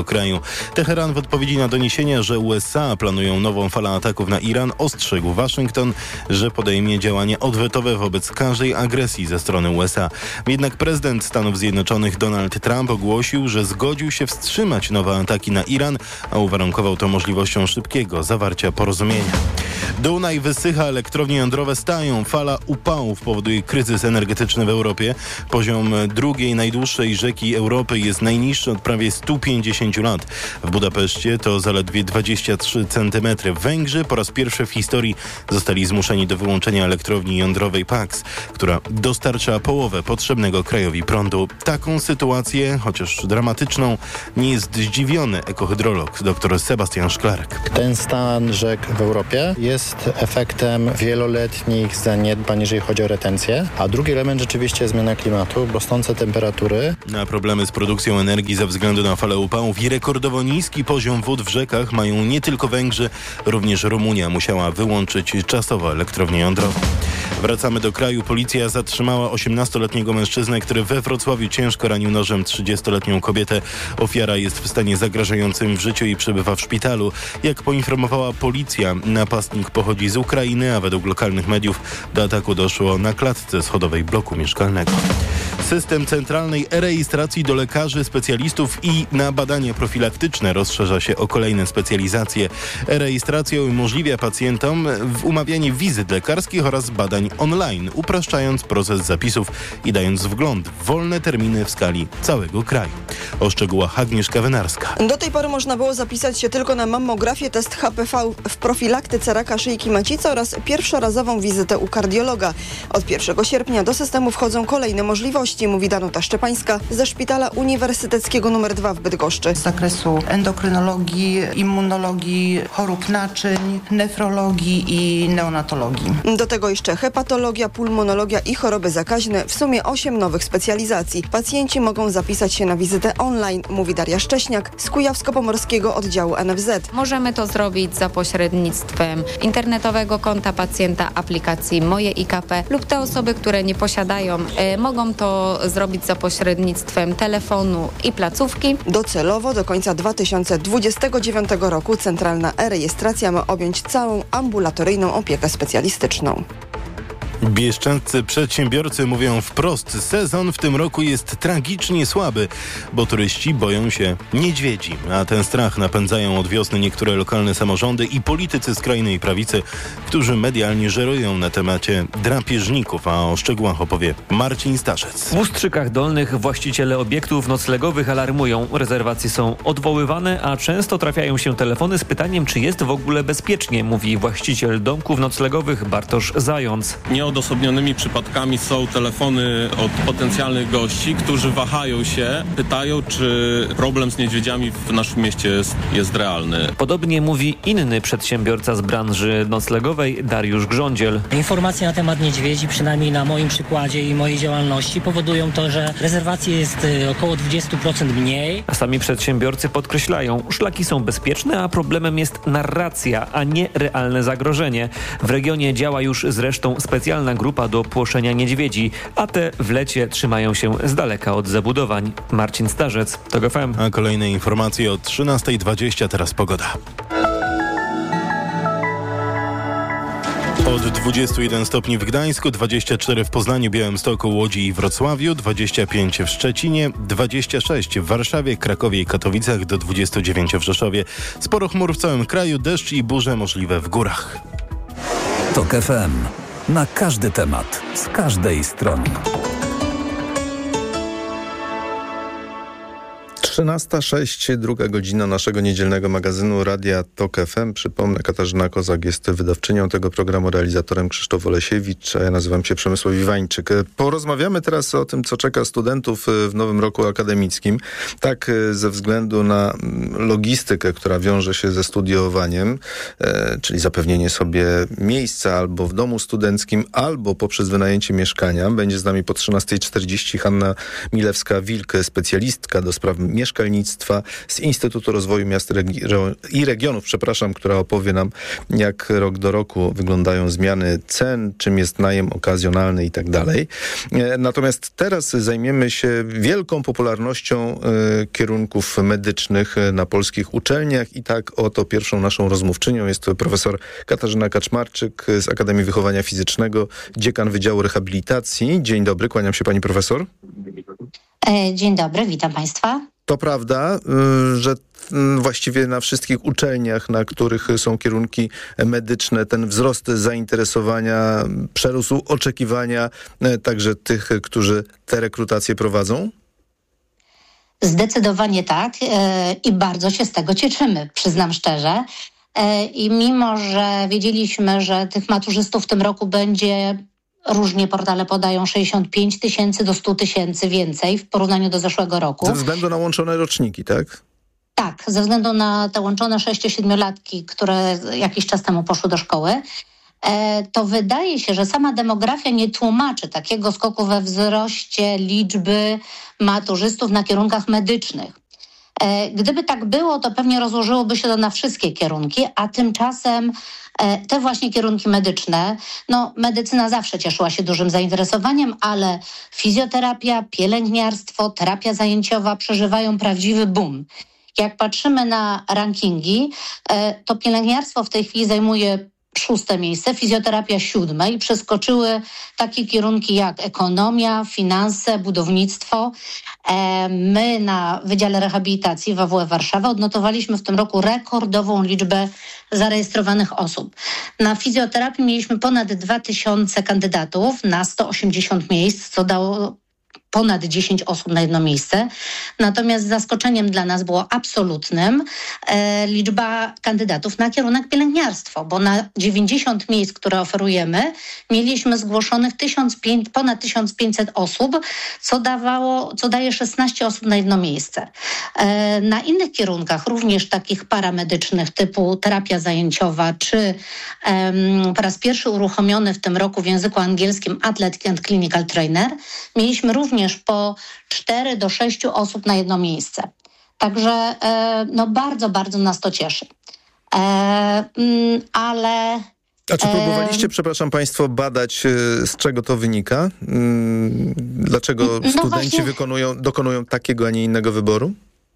tego kraju. Teheran w odpowiedzi na doniesienia, że U S A planują nową falę ataków na Iran, ostrzegł Waszyngton, że podejmie działania odwetowe wobec każdej agresji ze strony U S A. Jednak prezydent Stanów Zjednoczonych Donald Trump ogłosił, że zgodził się wstrzymać nowe ataki na Iran, a uwarunkował to możliwością szybkiego zawarcia porozumienia. Dunaj wysycha, elektrownie jądrowe stają. Fala upałów powoduje kryzys energetyczny w Europie. Poziom drugiej najdłuższej rzeki Europy jest najniższy od prawie stu pięćdziesięciu lat. W Budapeszcie to zaledwie dwadzieścia trzy centymetry. Węgrzy po raz pierwszy w historii zostali zmuszeni do wyłączenia elektrowni jądrowej P A X, która dostarcza połowę potrzebnego krajowi prądu. Taką sytuację, chociaż dramatyczną, nie jest zdziwiony ekohydrolog dr Sebastian Szklarek. Ten stan rzek w Europie jest efektem wieloletnich zaniedbań, jeżeli chodzi o retencję, a drugi element rzeczywiście zmiana klimatu, rosnące temperatury. Na problemy z produkcją energii ze względu na falę upałów i rekordowo niski poziom wód w rzekach mają nie tylko Węgrzy, również Rumunia musiała wyłączyć czasowo elektrownię jądrową. Wracamy do kraju. Policja zatrzymała osiemnastoletniego mężczyznę, który we Wrocławiu ciężko ranił nożem trzydziestoletnią kobietę. Ofiara jest w stanie zagrażającym w życiu i przebywa w szpitalu. Jak poinformowała policja, napastnik pochodzi z Ukrainy, a według lokalnych mediów do ataku doszło na klatce schodowej bloku mieszkalnego. System centralnej e-rejestracji do lekarzy, specjalistów i na badania profilaktyczne rozszerza się o kolejne specjalizacje. E-rejestracja umożliwia pacjentom umawianie wizyt lekarskich oraz badań online, upraszczając proces zapisów i dając wgląd w wolne terminy w skali całego kraju. O szczegółach Agnieszka Wynarska. Do tej pory można było zapisać się tylko na mammografię, test H P V w profilaktyce raka szyjki macicy oraz pierwszorazową wizytę u kardiologa. Od pierwszego sierpnia do systemu wchodzą kolejne możliwości, mówi Danuta Szczepańska ze Szpitala Uniwersyteckiego numer dwa w Bydgoszczy. Z zakresu endokrynologii, immunologii, chorób naczyń, nefrologii i neonatologii. Do tego jeszcze hepatologia, pulmonologia i choroby zakaźne. W sumie osiem nowych specjalizacji. Pacjenci mogą zapisać się na wizytę online, mówi Daria Szcześniak z Kujawsko-Pomorskiego Oddziału N F Z. Możemy to zrobić za pośrednictwem internetowego konta pacjenta, aplikacji Moje I K P lub te osoby, które nie posiadają, y, mogą to zrobić za pośrednictwem telefonu i placówki. Docelowo do końca dwa tysiące dwudziestego dziewiątego roku centralna e-rejestracja ma objąć całą ambulatoryjną opiekę specjalistyczną. Bieszczadzcy przedsiębiorcy mówią wprost, sezon w tym roku jest tragicznie słaby, bo turyści boją się niedźwiedzi, a ten strach napędzają od wiosny niektóre lokalne samorządy i politycy skrajnej prawicy, którzy medialnie żerują na temacie drapieżników, a o szczegółach opowie Marcin Starzec. W Ustrzykach Dolnych właściciele obiektów noclegowych alarmują. Rezerwacje są odwoływane, a często trafiają się telefony z pytaniem, czy jest w ogóle bezpiecznie, mówi właściciel domków noclegowych Bartosz Zając. Nieodosobnionymi przypadkami są telefony od potencjalnych gości, którzy wahają się, pytają, czy problem z niedźwiedziami w naszym mieście jest, jest realny. Podobnie mówi inny przedsiębiorca z branży noclegowej, Dariusz Grządziel. Informacje na temat niedźwiedzi, przynajmniej na moim przykładzie i mojej działalności, powodują to, że rezerwacji jest około dwadzieścia procent mniej. A sami przedsiębiorcy podkreślają, szlaki są bezpieczne, a problemem jest narracja, a nie realne zagrożenie. W regionie działa już zresztą specjalna grupa do płoszenia niedźwiedzi, a te w lecie trzymają się z daleka od zabudowań. Marcin Starzec, TOG F M. A kolejne informacje o trzynasta dwadzieścia, teraz pogoda. Od dwudziestu jeden stopni w Gdańsku, dwadzieścia cztery w Poznaniu, Białymstoku, Łodzi i Wrocławiu, dwadzieścia pięć w Szczecinie, dwadzieścia sześć w Warszawie, Krakowie i Katowicach, do dwudziestu dziewięciu w Rzeszowie. Sporo chmur w całym kraju, deszcz i burze możliwe w górach. TOG F M. Na każdy temat, z każdej strony. trzynasta sześć, druga godzina naszego niedzielnego magazynu Radia TOG F M. Przypomnę, Katarzyna Kozak jest wydawczynią tego programu, realizatorem Krzysztof Olesiewicz, a ja nazywam się Przemysław Iwańczyk. Porozmawiamy teraz o tym, co czeka studentów w nowym roku akademickim. Tak ze względu na logistykę, która wiąże się ze studiowaniem, e, czyli zapewnienie sobie miejsca albo w domu studenckim, albo poprzez wynajęcie mieszkania. Będzie z nami po trzynastej czterdzieści Hanna Milewska-Wilk, specjalistka do spraw mieszkania Mieszkalnictwa z Instytutu Rozwoju Miast Regi- i Regionów, przepraszam, która opowie nam, jak rok do roku wyglądają zmiany cen, czym jest najem okazjonalny i tak dalej. Natomiast teraz zajmiemy się wielką popularnością y, kierunków medycznych na polskich uczelniach i tak oto pierwszą naszą rozmówczynią jest to profesor Katarzyna Kaczmarczyk z Akademii Wychowania Fizycznego, dziekan Wydziału Rehabilitacji. Dzień dobry, kłaniam się pani profesor. Dzień dobry, witam państwa. To prawda, że właściwie na wszystkich uczelniach, na których są kierunki medyczne, ten wzrost zainteresowania przerósł oczekiwania także tych, którzy te rekrutacje prowadzą? Zdecydowanie tak i bardzo się z tego cieszymy, przyznam szczerze. I mimo, że wiedzieliśmy, że tych maturzystów w tym roku będzie, różnie portale podają, sześćdziesiąt pięć tysięcy do stu tysięcy więcej w porównaniu do zeszłego roku. Ze względu na łączone roczniki, tak? Tak, ze względu na te łączone sześcio-siedmiolatki, które jakiś czas temu poszły do szkoły, to wydaje się, że sama demografia nie tłumaczy takiego skoku we wzroście liczby maturzystów na kierunkach medycznych. Gdyby tak było, to pewnie rozłożyłoby się to na wszystkie kierunki, a tymczasem te właśnie kierunki medyczne, no medycyna zawsze cieszyła się dużym zainteresowaniem, ale fizjoterapia, pielęgniarstwo, terapia zajęciowa przeżywają prawdziwy boom. Jak patrzymy na rankingi, to pielęgniarstwo w tej chwili zajmuje szóste miejsce, fizjoterapia siódme i przeskoczyły takie kierunki jak ekonomia, finanse, budownictwo. My na Wydziale Rehabilitacji w A W F Warszawa odnotowaliśmy w tym roku rekordową liczbę zarejestrowanych osób. Na fizjoterapii mieliśmy ponad dwa tysiące kandydatów na sto osiemdziesiąt miejsc, co dało ponad dziesięć osób na jedno miejsce. Natomiast zaskoczeniem dla nas było absolutnym e, liczba kandydatów na kierunek pielęgniarstwo, bo na dziewięćdziesiąt miejsc, które oferujemy, mieliśmy zgłoszonych tysiąc pięćset, ponad tysiąc pięćset osób, co dawało, co daje szesnaście osób na jedno miejsce. E, na innych kierunkach, również takich paramedycznych typu terapia zajęciowa, czy e, po raz pierwszy uruchomiony w tym roku w języku angielskim Athletic and Clinical Trainer, mieliśmy również po cztery do sześciu osób na jedno miejsce. Także no bardzo, bardzo nas to cieszy. E, ale... A czy próbowaliście, e... przepraszam państwo, badać, z czego to wynika? Dlaczego no studenci właśnie... wykonują, dokonują takiego, a nie innego wyboru?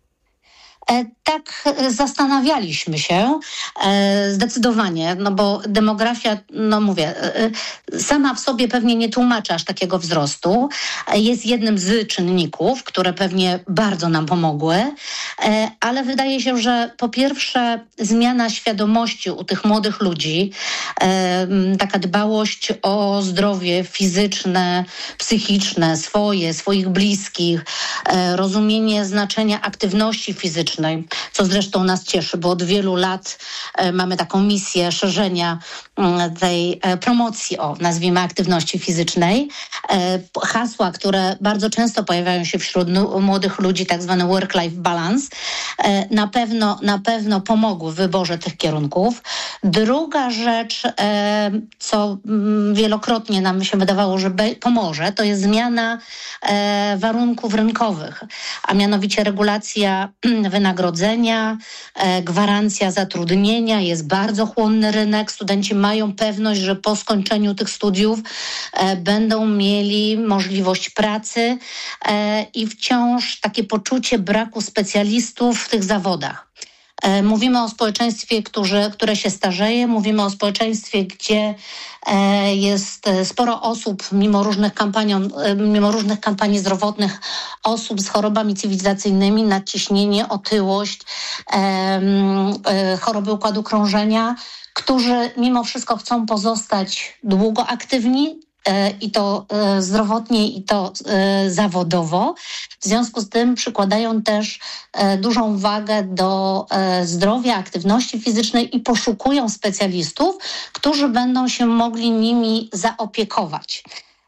Tak, zastanawialiśmy się zdecydowanie, no bo demografia, no mówię, sama w sobie pewnie nie tłumaczy aż takiego wzrostu. Jest jednym z czynników, które pewnie bardzo nam pomogły, ale wydaje się, że po pierwsze zmiana świadomości u tych młodych ludzi, taka dbałość o zdrowie fizyczne, psychiczne, swoje, swoich bliskich, rozumienie znaczenia aktywności fizycznej, co zresztą nas cieszy, bo od wielu lat e, mamy taką misję szerzenia e, tej e, promocji, o nazwijmy, aktywności fizycznej. E, hasła, które bardzo często pojawiają się wśród n- młodych ludzi, tak zwany work-life balance, e, na pewno, na pewno pomogły w wyborze tych kierunków. Druga rzecz, e, co m, wielokrotnie nam się wydawało, że be- pomoże, to jest zmiana e, warunków rynkowych, a mianowicie regulacja wynagrodzenia, e, gwarancja zatrudnienia, jest bardzo chłonny rynek. Studenci mają pewność, że po skończeniu tych studiów e, będą mieli możliwość pracy e, i wciąż takie poczucie braku specjalistów w tych zawodach. Mówimy o społeczeństwie, którzy, które się starzeje, mówimy o społeczeństwie, gdzie jest sporo osób, mimo różnych kampanii, mimo różnych kampanii zdrowotnych, osób z chorobami cywilizacyjnymi, nadciśnienie, otyłość, choroby układu krążenia, którzy mimo wszystko chcą pozostać długo aktywni, i to zdrowotnie, i to zawodowo. W związku z tym przykładają też dużą wagę do zdrowia, aktywności fizycznej i poszukują specjalistów, którzy będą się mogli nimi zaopiekować.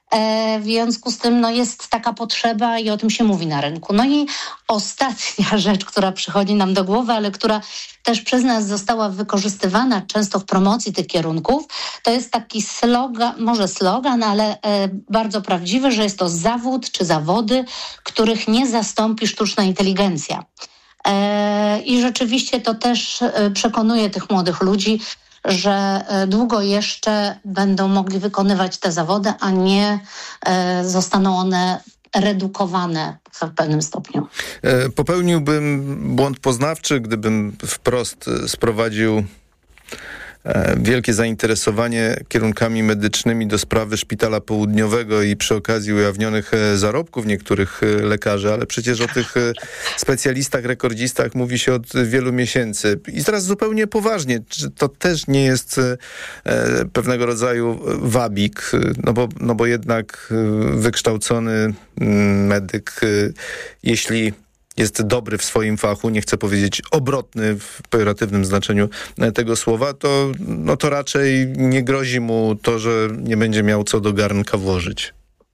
W związku z tym no, jest taka potrzeba i o tym się mówi na rynku. No i ostatnia rzecz, która przychodzi nam do głowy, ale która też przez nas została wykorzystywana często w promocji tych kierunków, to jest taki slogan, może slogan, ale bardzo prawdziwy, że jest to zawód czy zawody, których nie zastąpi sztuczna inteligencja. I rzeczywiście to też przekonuje tych młodych ludzi, że długo jeszcze będą mogli wykonywać te zawody, a nie zostaną one redukowane w pewnym stopniu. Popełniłbym błąd poznawczy, gdybym wprost sprowadził wielkie zainteresowanie kierunkami medycznymi do sprawy Szpitala Południowego i przy okazji ujawnionych zarobków niektórych lekarzy, ale przecież o tych specjalistach, rekordzistach mówi się od wielu miesięcy. I teraz zupełnie poważnie, czy to też nie jest pewnego rodzaju wabik, no bo, no bo jednak wykształcony medyk, jeśli jest dobry w swoim fachu, nie chcę powiedzieć obrotny w pejoratywnym znaczeniu tego słowa, to, no to raczej nie grozi mu to, że nie będzie miał co do garnka włożyć.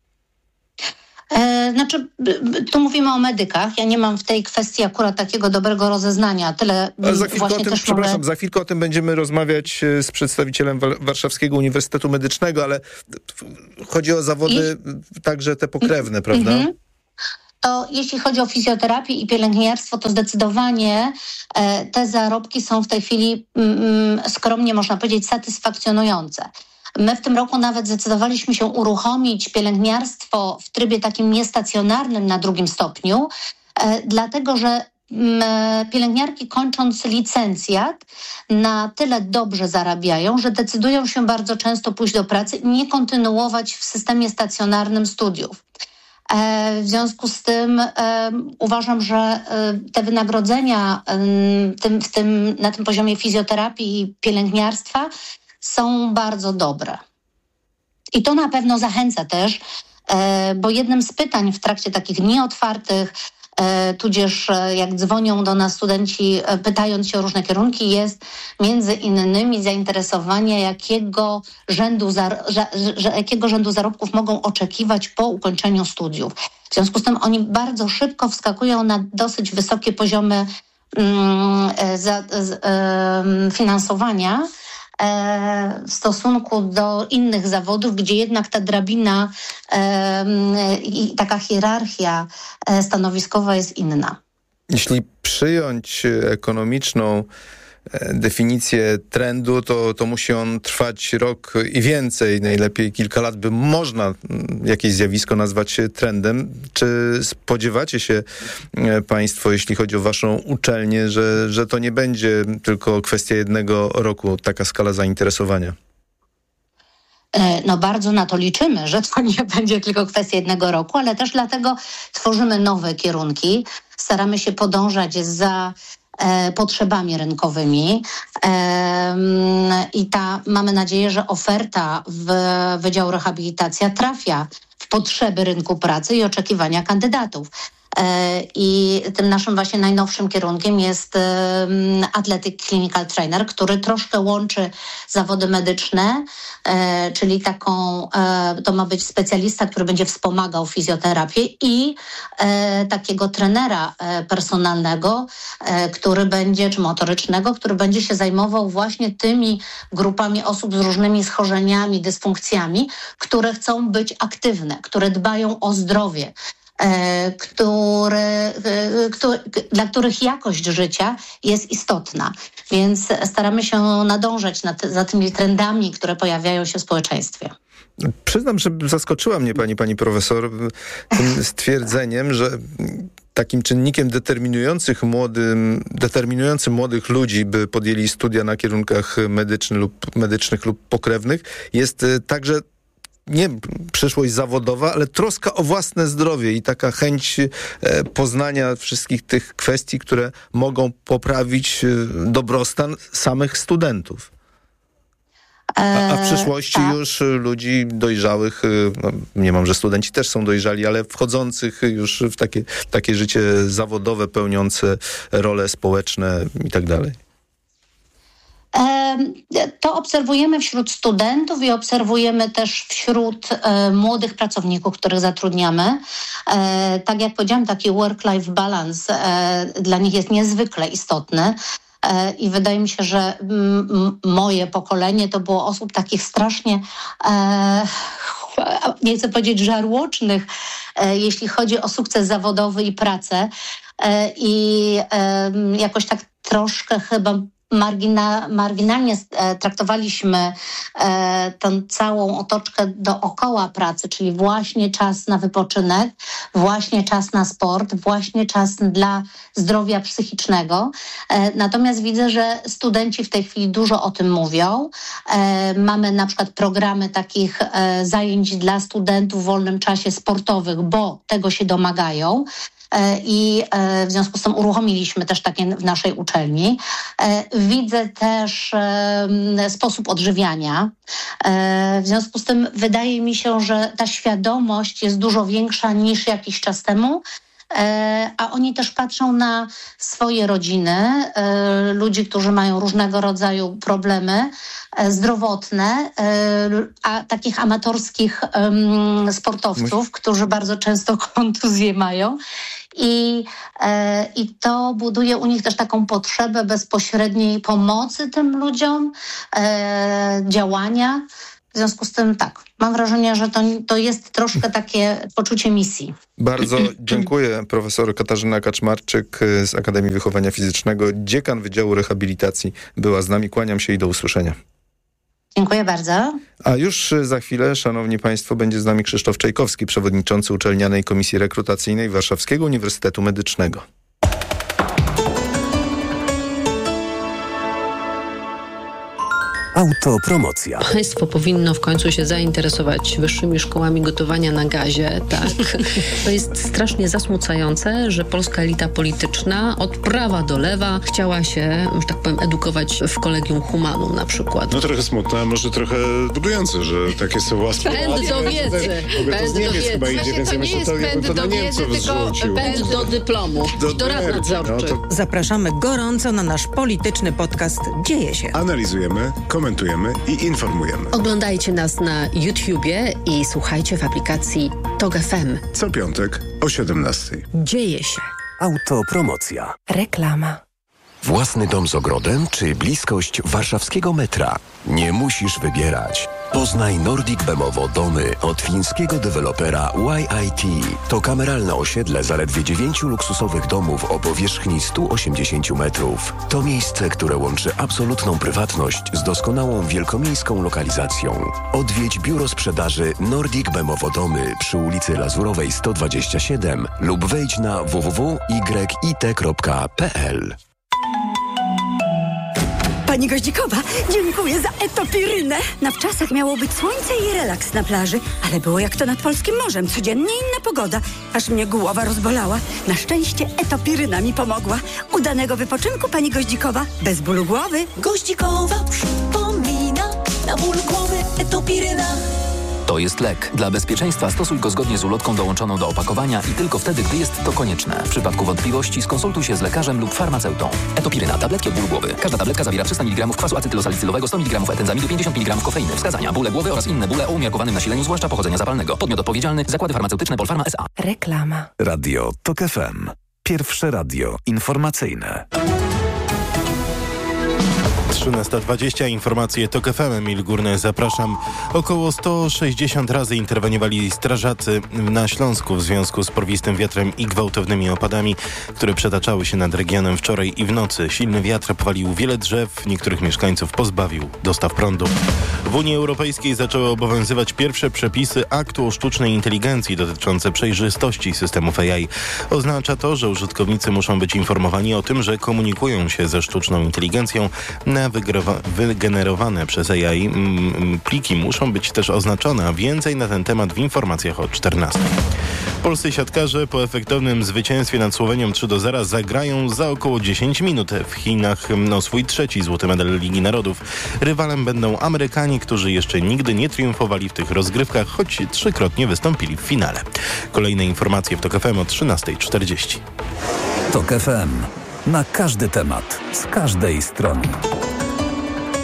E, znaczy, tu mówimy o medykach. Ja nie mam w tej kwestii akurat takiego dobrego rozeznania. Tyle Ale za chwilkę właśnie o tym, też przepraszam, mogę... za chwilkę o tym będziemy rozmawiać z przedstawicielem Warszawskiego Uniwersytetu Medycznego, ale chodzi o zawody I... także te pokrewne, prawda? Mm-hmm. To jeśli chodzi o fizjoterapię i pielęgniarstwo, to zdecydowanie e, te zarobki są w tej chwili mm, skromnie można powiedzieć satysfakcjonujące. My w tym roku nawet zdecydowaliśmy się uruchomić pielęgniarstwo w trybie takim niestacjonarnym na drugim stopniu, e, dlatego że m, pielęgniarki kończąc licencjat na tyle dobrze zarabiają, że decydują się bardzo często pójść do pracy i nie kontynuować w systemie stacjonarnym studiów. W związku z tym um, uważam, że um, te wynagrodzenia um, tym, w tym, na tym poziomie fizjoterapii i pielęgniarstwa są bardzo dobre. I to na pewno zachęca też, e, bo jednym z pytań w trakcie takich dni otwartych, e, tudzież e, jak dzwonią do nas studenci e, pytając się o różne kierunki, jest między innymi zainteresowanie, jakiego rzędu, zar- że, że, jakiego rzędu zarobków mogą oczekiwać po ukończeniu studiów. W związku z tym oni bardzo szybko wskakują na dosyć wysokie poziomy mm, za, z, e, finansowania w stosunku do innych zawodów, gdzie jednak ta drabina i taka hierarchia stanowiskowa jest inna. Jeśli przyjąć ekonomiczną definicję trendu, to, to musi on trwać rok i więcej, najlepiej kilka lat, by można jakieś zjawisko nazwać trendem. Czy spodziewacie się państwo, jeśli chodzi o waszą uczelnię, że, że to nie będzie tylko kwestia jednego roku, taka skala zainteresowania? No bardzo na to liczymy, że to nie będzie tylko kwestia jednego roku, ale też dlatego tworzymy nowe kierunki. Staramy się podążać za E, potrzebami rynkowymi e, i ta, mamy nadzieję, że oferta w Wydziału Rehabilitacja trafia w potrzeby rynku pracy i oczekiwania kandydatów. E, I tym naszym właśnie najnowszym kierunkiem jest e, Athletic Clinical Trainer, który troszkę łączy zawody medyczne, e, czyli taką, e, to ma być specjalista, który będzie wspomagał fizjoterapię i e, takiego trenera e, personalnego, e, który będzie, czy motorycznego, który będzie się zajmował właśnie tymi grupami osób z różnymi schorzeniami, dysfunkcjami, które chcą być aktywne, które dbają o zdrowie, Który, który, dla których jakość życia jest istotna. Więc staramy się nadążać nad, za tymi trendami, które pojawiają się w społeczeństwie. Przyznam, że zaskoczyła mnie pani, pani profesor tym stwierdzeniem, że takim czynnikiem determinujących młodym, determinującym młodych ludzi, by podjęli studia na kierunkach medycznych lub, medycznych lub pokrewnych, jest także nie przyszłość zawodowa, ale troska o własne zdrowie i taka chęć e, poznania wszystkich tych kwestii, które mogą poprawić e, dobrostan samych studentów. A, a w przyszłości e, już ludzi dojrzałych, no, nie mam, że studenci też są dojrzali, ale wchodzących już w takie, takie życie zawodowe, pełniące role społeczne i tak dalej. To obserwujemy wśród studentów i obserwujemy też wśród młodych pracowników, których zatrudniamy. Tak jak powiedziałam, taki work-life balance dla nich jest niezwykle istotny. I wydaje mi się, że m- moje pokolenie to było osób takich strasznie, e, nie chcę powiedzieć żarłocznych, e, jeśli chodzi o sukces zawodowy i pracę. E, I e, jakoś tak troszkę chyba Margina, marginalnie e, traktowaliśmy e, tę całą otoczkę dookoła pracy, czyli właśnie czas na wypoczynek, właśnie czas na sport, właśnie czas dla zdrowia psychicznego. E, natomiast widzę, że studenci w tej chwili dużo o tym mówią. E, mamy na przykład programy takich e, zajęć dla studentów w wolnym czasie sportowych, bo tego się domagają. I w związku z tym uruchomiliśmy też takie w naszej uczelni. Widzę też sposób odżywiania. W związku z tym wydaje mi się, że ta świadomość jest dużo większa niż jakiś czas temu. A oni też patrzą na swoje rodziny, ludzi, którzy mają różnego rodzaju problemy zdrowotne, a takich amatorskich sportowców, którzy bardzo często kontuzje mają. I, e, I to buduje u nich też taką potrzebę bezpośredniej pomocy tym ludziom, e, działania. W związku z tym tak, mam wrażenie, że to, to jest troszkę takie poczucie misji. Bardzo dziękuję. Profesor Katarzyna Kaczmarczyk z Akademii Wychowania Fizycznego, dziekan Wydziału Rehabilitacji była z nami. Kłaniam się i do usłyszenia. Dziękuję bardzo. A już za chwilę, szanowni państwo, będzie z nami Krzysztof Czajkowski, przewodniczący Uczelnianej Komisji Rekrutacyjnej Warszawskiego Uniwersytetu Medycznego. Autopromocja. Państwo powinno w końcu się zainteresować wyższymi szkołami gotowania na gazie, tak. To jest strasznie zasmucające, że polska elita polityczna od prawa do lewa chciała się, że tak powiem, edukować w Kolegium Humanum na przykład. No trochę smutne, a może trochę budujące, że takie są łaski. Pęd do wiedzy. Pęd do wiedzy. Chyba idzie, więc to nie jest pęd do wiedzy, tylko pęd do dyplomu. Do, do rad nadzorczych. No to... Zapraszamy gorąco na nasz polityczny podcast Dzieje się. Analizujemy, komentujemy i informujemy. Oglądajcie nas na YouTubie i słuchajcie w aplikacji TOG F M. Co piątek o siedemnastej. Dzieje się. Autopromocja. Reklama. Własny dom z ogrodem czy bliskość warszawskiego metra? Nie musisz wybierać. Poznaj Nordic Bemowo domy od fińskiego dewelopera Y I T. To kameralne osiedle zaledwie dziewięciu luksusowych domów o powierzchni stu osiemdziesięciu metrów. To miejsce, które łączy absolutną prywatność z doskonałą wielkomiejską lokalizacją. Odwiedź biuro sprzedaży Nordic Bemowo domy przy ulicy Lazurowej sto dwadzieścia siedem lub wejdź na w w w kropka y i t kropka p l. Pani Goździkowa, dziękuję za etopirynę. Na wczasach miało być słońce i relaks na plaży, ale było jak to nad polskim morzem. Codziennie inna pogoda. Aż mnie głowa rozbolała. Na szczęście etopiryna mi pomogła. Udanego wypoczynku, pani Goździkowa, bez bólu głowy. Goździkowa przypomina, na ból głowy etopiryna. To jest lek. Dla bezpieczeństwa stosuj go zgodnie z ulotką dołączoną do opakowania i tylko wtedy, gdy jest to konieczne. W przypadku wątpliwości skonsultuj się z lekarzem lub farmaceutą. Etopiryna. Tabletki od bólu głowy. Każda tabletka zawiera trzysta miligramów kwasu acetylosalicylowego, sto miligramów etenzamidu, pięćdziesiąt miligramów kofeiny. Wskazania: bóle głowy oraz inne bóle o umiarkowanym nasileniu, zwłaszcza pochodzenia zapalnego. Podmiot odpowiedzialny: Zakłady Farmaceutyczne Polpharma S A. Reklama. Radio TOG F M. Pierwsze radio informacyjne. trzynasta dwadzieścia, informacje TOG F M, Emil Górny, zapraszam. Około sto sześćdziesiąt razy interweniowali strażacy na Śląsku w związku z porwistym wiatrem i gwałtownymi opadami, które przetaczały się nad regionem wczoraj i w nocy. Silny wiatr powalił wiele drzew, niektórych mieszkańców pozbawił dostaw prądu. W Unii Europejskiej zaczęły obowiązywać pierwsze przepisy aktu o sztucznej inteligencji dotyczące przejrzystości systemów A I. Oznacza to, że użytkownicy muszą być informowani o tym, że komunikują się ze sztuczną inteligencją. Na wygenerowane przez A I pliki muszą być też oznaczone, a więcej na ten temat w informacjach o czternastej. Polscy siatkarze po efektownym zwycięstwie nad Słowenią trzy do zera zagrają za około dziesięć minut w Chinach o swój trzeci złoty medal Ligi Narodów. Rywalem będą Amerykanie, którzy jeszcze nigdy nie triumfowali w tych rozgrywkach, choć trzykrotnie wystąpili w finale. Kolejne informacje w TOG F M o trzynasta czterdzieści. TOG F M. Na każdy temat, z każdej strony.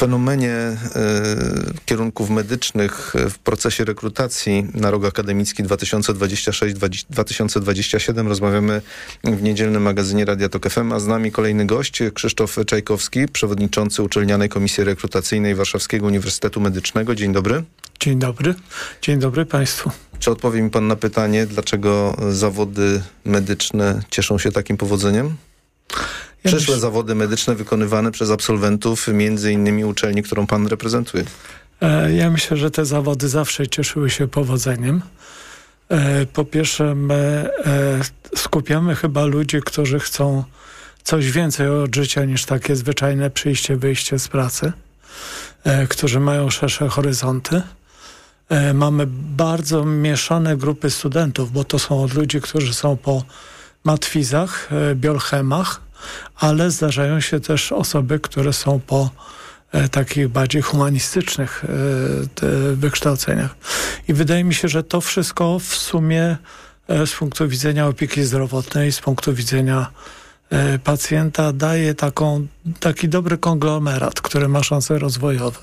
fenomenie e, kierunków medycznych w procesie rekrutacji na rok akademicki dwa tysiące dwudziesty szósty do dwa tysiące dwudziestego siódmego rozmawiamy w niedzielnym magazynie Radia Tok F M, a z nami kolejny gość, Krzysztof Czajkowski, przewodniczący Uczelnianej Komisji Rekrutacyjnej Warszawskiego Uniwersytetu Medycznego. Dzień dobry. Dzień dobry. Dzień dobry Państwu. Czy odpowie mi Pan na pytanie, dlaczego zawody medyczne cieszą się takim powodzeniem? Ja Przyszłe myśl... zawody medyczne wykonywane przez absolwentów między innymi uczelni, którą Pan reprezentuje. E, ja myślę, że te zawody zawsze cieszyły się powodzeniem. E, po pierwsze, my e, skupiamy chyba ludzi, którzy chcą coś więcej od życia niż takie zwyczajne przyjście, wyjście z pracy, e, którzy mają szersze horyzonty. E, mamy bardzo mieszane grupy studentów, bo to są od ludzi, którzy są po matwizach, e, biolchemach, ale zdarzają się też osoby, które są po e, takich bardziej humanistycznych e, wykształceniach. I wydaje mi się, że to wszystko w sumie e, z punktu widzenia opieki zdrowotnej, z punktu widzenia e, pacjenta daje taką, taki dobry konglomerat, który ma szanse rozwojowe.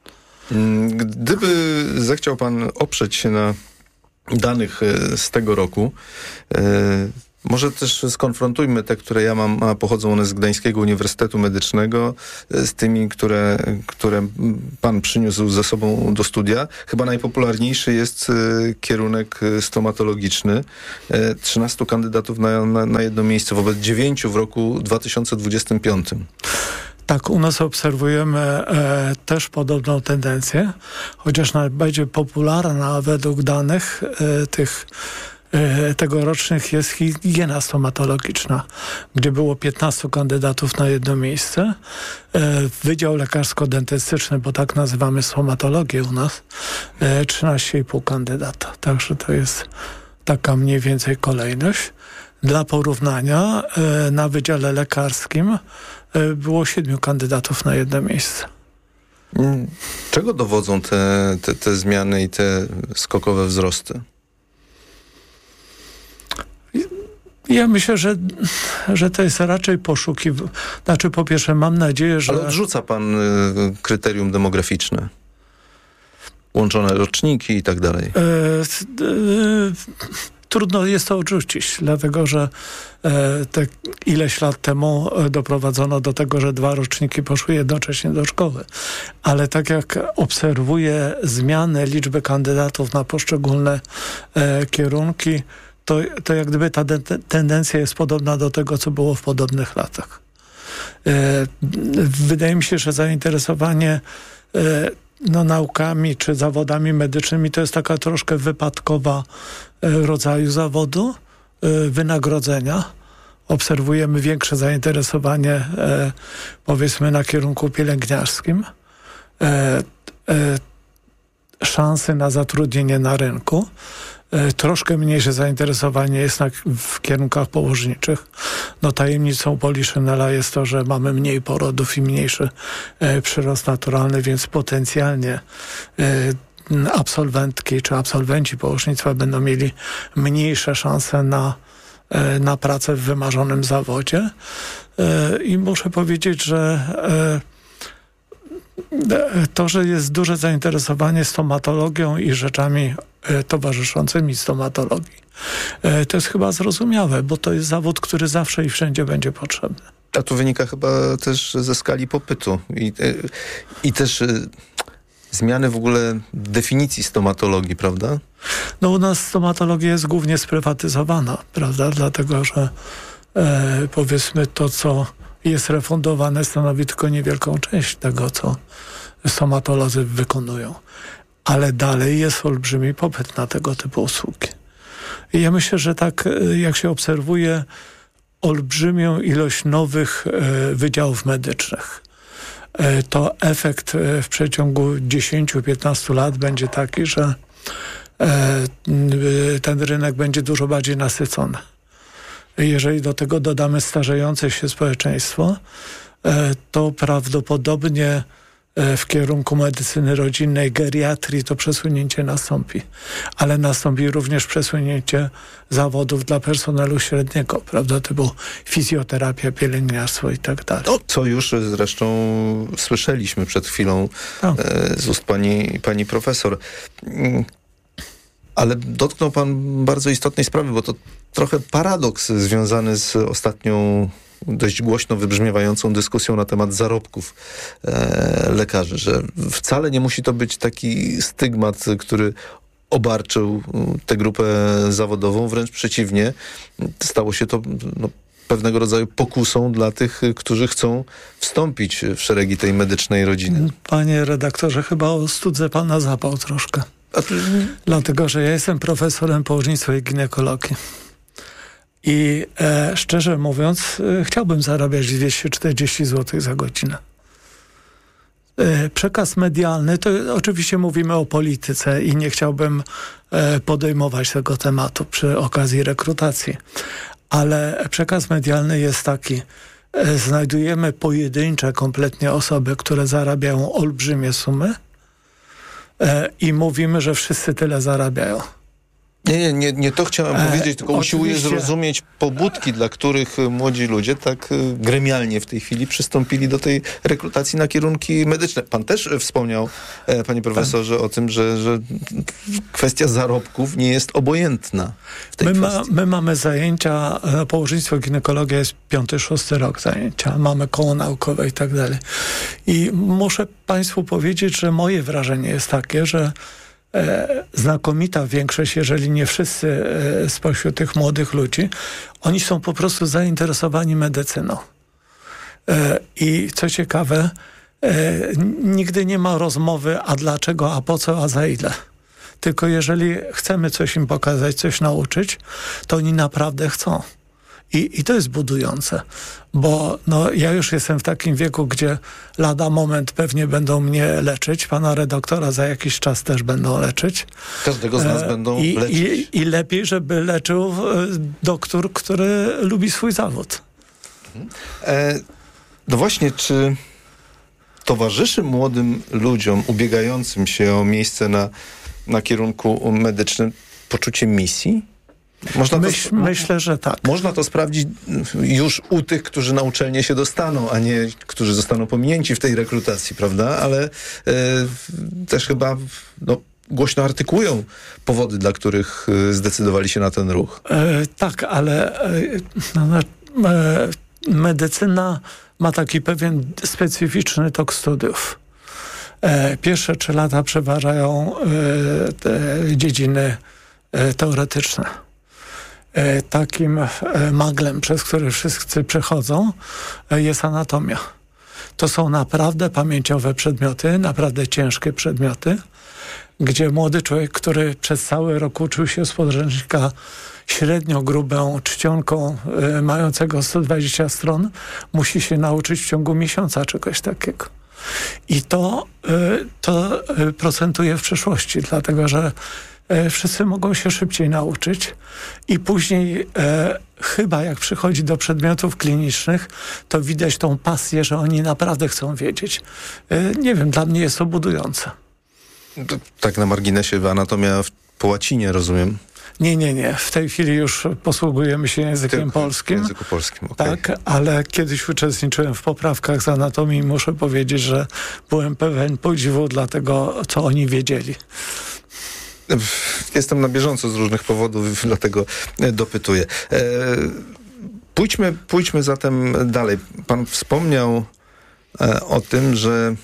Gdyby zechciał Pan oprzeć się na danych z tego roku, e, może też skonfrontujmy te, które ja mam, a pochodzą one z Gdańskiego Uniwersytetu Medycznego, z tymi, które, które Pan przyniósł ze sobą do studia. Chyba najpopularniejszy jest kierunek stomatologiczny. trzynastu kandydatów na, na, na jedno miejsce wobec dziewięciu w roku dwa tysiące dwudziestym piątym. Tak, u nas obserwujemy e, też podobną tendencję, chociaż najbardziej popularna według danych e, tych tegorocznych jest higiena stomatologiczna, gdzie było piętnastu kandydatów na jedno miejsce. Wydział lekarsko-dentystyczny, bo tak nazywamy stomatologię u nas, trzynaście i pół kandydata. Także to jest taka mniej więcej kolejność. Dla porównania na Wydziale Lekarskim było siedmiu kandydatów na jedno miejsce. Czego dowodzą te, te, te zmiany i te skokowe wzrosty? Ja myślę, że, że to jest raczej poszukiwanie. Znaczy, po pierwsze, mam nadzieję, że... Ale odrzuca pan y, kryterium demograficzne? Łączone roczniki i tak dalej. E, y, trudno jest to odrzucić, dlatego że e, te ileś lat temu doprowadzono do tego, że dwa roczniki poszły jednocześnie do szkoły. Ale tak jak obserwuję zmiany liczby kandydatów na poszczególne e, kierunki, To, to jak gdyby ta de- tendencja jest podobna do tego, co było w podobnych latach. E, wydaje mi się, że zainteresowanie e, no, naukami czy zawodami medycznymi to jest taka troszkę wypadkowa e, rodzaju zawodu, e, wynagrodzenia. Obserwujemy większe zainteresowanie e, powiedzmy na kierunku pielęgniarskim. E, e, szansy na zatrudnienie na rynku. Troszkę mniejsze zainteresowanie jest na, w kierunkach położniczych. No tajemnicą Poliszynela jest to, że mamy mniej porodów i mniejszy e, przyrost naturalny, więc potencjalnie e, absolwentki czy absolwenci położnictwa będą mieli mniejsze szanse na, e, na pracę w wymarzonym zawodzie. E, I muszę powiedzieć, że e, to, że jest duże zainteresowanie stomatologią i rzeczami towarzyszącymi stomatologii, to jest chyba zrozumiałe, bo to jest zawód, który zawsze i wszędzie będzie potrzebny. A to wynika chyba też ze skali popytu i, i też zmiany w ogóle definicji stomatologii, prawda? No u nas stomatologia jest głównie sprywatyzowana, prawda? Dlatego, że e, powiedzmy to, co jest refundowane, stanowi tylko niewielką część tego, co stomatolodzy wykonują. Ale dalej jest olbrzymi popyt na tego typu usługi. I ja myślę, że tak jak się obserwuje olbrzymią ilość nowych e, wydziałów medycznych, e, to efekt e, w przeciągu dziesięć do piętnastu lat będzie taki, że e, ten rynek będzie dużo bardziej nasycony. Jeżeli do tego dodamy starzejące się społeczeństwo, to prawdopodobnie w kierunku medycyny rodzinnej, geriatrii, to przesunięcie nastąpi. Ale nastąpi również przesunięcie zawodów dla personelu średniego, prawda, typu fizjoterapia, pielęgniarstwo i tak dalej. No, co już zresztą słyszeliśmy przed chwilą no. e, z ust pani, pani profesor. Ale dotknął pan bardzo istotnej sprawy, bo to trochę paradoks związany z ostatnią dość głośno wybrzmiewającą dyskusją na temat zarobków e, lekarzy, że wcale nie musi to być taki stygmat, który obarczył tę grupę zawodową, wręcz przeciwnie, stało się to no, pewnego rodzaju pokusą dla tych, którzy chcą wstąpić w szeregi tej medycznej rodziny. Panie redaktorze, chyba ostudzę pana zapał troszkę. Dlatego, że ja jestem profesorem położnictwa i ginekologii. I e, szczerze mówiąc, e, chciałbym zarabiać dwieście czterdzieści złotych za godzinę. E, przekaz medialny, to oczywiście mówimy o polityce i nie chciałbym e, podejmować tego tematu przy okazji rekrutacji. Ale przekaz medialny jest taki. E, znajdujemy pojedyncze kompletnie osoby, które zarabiają olbrzymie sumy e, i mówimy, że wszyscy tyle zarabiają. Nie, nie, nie, nie to chciałem e, powiedzieć, tylko usiłuję oczywiście zrozumieć pobudki, dla których młodzi ludzie tak gremialnie w tej chwili przystąpili do tej rekrutacji na kierunki medyczne. Pan też wspomniał, e, panie profesorze, o tym, że, że kwestia zarobków nie jest obojętna w tej my, kwestii. ma, my mamy zajęcia, położnictwo, ginekologia jest piąty, szósty rok zajęcia, mamy koło naukowe i tak dalej. I muszę państwu powiedzieć, że moje wrażenie jest takie, że E, znakomita większość, jeżeli nie wszyscy e, spośród tych młodych ludzi, oni są po prostu zainteresowani medycyną. E, I co ciekawe, e, nigdy nie ma rozmowy, a dlaczego, a po co, a za ile. Tylko jeżeli chcemy coś im pokazać, coś nauczyć, to oni naprawdę chcą. I, I to jest budujące, bo no, ja już jestem w takim wieku, gdzie lada moment pewnie będą mnie leczyć, pana redaktora za jakiś czas też będą leczyć. Każdego z nas e, będą i, leczyć. I, I lepiej, żeby leczył e, doktor, który lubi swój zawód. E, no właśnie, czy towarzyszy młodym ludziom ubiegającym się o miejsce na, na kierunku medycznym poczucie misji? Można Myśl, to, myślę, że tak. Można to sprawdzić już u tych, którzy na uczelnię się dostaną, a nie którzy zostaną pominięci w tej rekrutacji, prawda? Ale e, też chyba no, głośno artykułują powody, dla których e, zdecydowali się na ten ruch. E, tak, ale e, no, e, medycyna ma taki pewien specyficzny tok studiów. E, pierwsze trzy lata przeważają e, te dziedziny e, teoretyczne. Takim maglem, przez który wszyscy przechodzą, jest anatomia. To są naprawdę pamięciowe przedmioty, naprawdę ciężkie przedmioty, gdzie młody człowiek, który przez cały rok uczył się z podręcznika średnio grubą czcionką y, mającego sto dwadzieścia stron, musi się nauczyć w ciągu miesiąca czegoś takiego. I to, y, to y, procentuje w przyszłości, dlatego że E, wszyscy mogą się szybciej nauczyć i później e, chyba jak przychodzi do przedmiotów klinicznych, to widać tą pasję, że oni naprawdę chcą wiedzieć. E, nie wiem, dla mnie jest to budujące. To, tak na marginesie, anatomia w, po łacinie, rozumiem? Nie, nie, nie. W tej chwili już posługujemy się językiem Tylko polskim. W języku polskim, okej. Tak, ale kiedyś uczestniczyłem w poprawkach z anatomii i muszę powiedzieć, że byłem pełen podziwu dla tego, co oni wiedzieli. Jestem na bieżąco z różnych powodów, dlatego dopytuję. E, pójdźmy, pójdźmy zatem dalej. Pan wspomniał e, o tym, że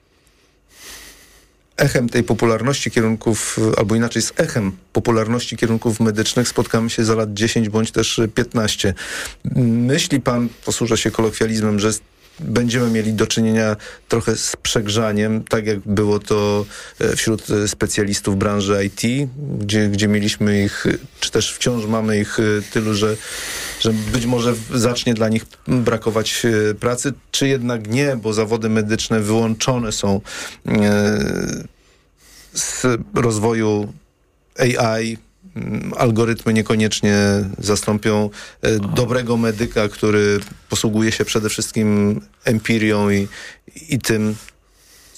echem tej popularności kierunków, albo inaczej z echem popularności kierunków medycznych spotkamy się za lat dziesięć bądź też piętnaście. Myśli pan, posłużę się kolokwializmem, że będziemy mieli do czynienia trochę z przegrzaniem, tak jak było to wśród specjalistów branży I T, gdzie, gdzie mieliśmy ich, czy też wciąż mamy ich tylu, że, że być może zacznie dla nich brakować pracy, czy jednak nie, bo zawody medyczne wyłączone są z rozwoju A I, algorytmy niekoniecznie zastąpią e, dobrego medyka, który posługuje się przede wszystkim empirią i, i tym,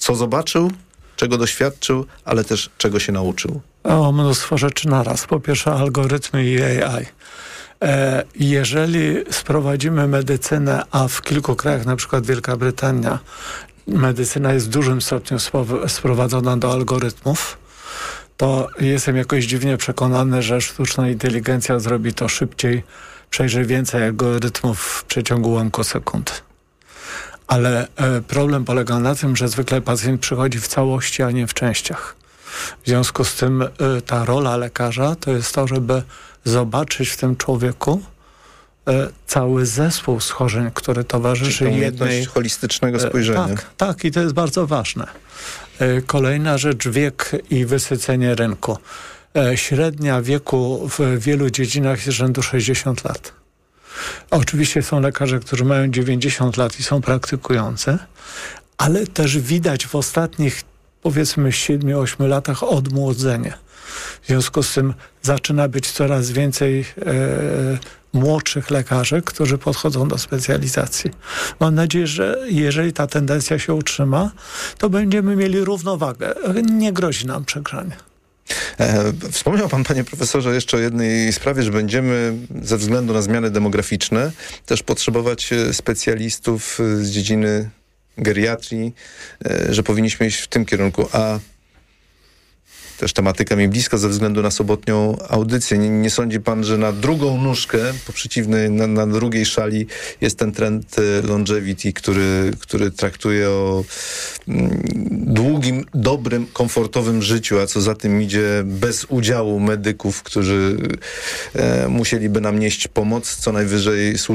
co zobaczył, czego doświadczył, ale też czego się nauczył? O, mnóstwo rzeczy naraz. Po pierwsze algorytmy i A I. E, jeżeli sprowadzimy medycynę, a w kilku krajach, na przykład Wielka Brytania, medycyna jest w dużym stopniu sprowadzona do algorytmów, to jestem jakoś dziwnie przekonany, że sztuczna inteligencja zrobi to szybciej, przejrzy więcej algorytmów w przeciągu ułamku sekund. Ale e, problem polega na tym, że zwykle pacjent przychodzi w całości, a nie w częściach. W związku z tym e, ta rola lekarza to jest to, żeby zobaczyć w tym człowieku e, cały zespół schorzeń, który towarzyszy jednej... holistycznego spojrzenia. E, tak, tak i to jest bardzo ważne. E, kolejna rzecz, wiek i wysycenie rynku. E, średnia wieku w wielu dziedzinach jest rzędu sześćdziesiąt lat. Oczywiście są lekarze, którzy mają dziewięćdziesiąt lat i są praktykujący, ale też widać w ostatnich, powiedzmy, siedmiu ośmiu latach odmłodzenie. W związku z tym zaczyna być coraz więcej e, młodszych lekarzy, którzy podchodzą do specjalizacji. Mam nadzieję, że jeżeli ta tendencja się utrzyma, to będziemy mieli równowagę. Nie grozi nam przegrzanie. E, wspomniał pan, panie profesorze, jeszcze o jednej sprawie, że będziemy ze względu na zmiany demograficzne też potrzebować specjalistów z dziedziny geriatrii, e, że powinniśmy iść w tym kierunku, a też tematyka mi bliska ze względu na sobotnią audycję. Nie, nie sądzi pan, że na drugą nóżkę, po przeciwnej, na, na drugiej szali jest ten trend longevity, który, który traktuje o mm, długim, dobrym, komfortowym życiu, a co za tym idzie bez udziału medyków, którzy e, musieliby nam nieść pomoc, co najwyżej służyć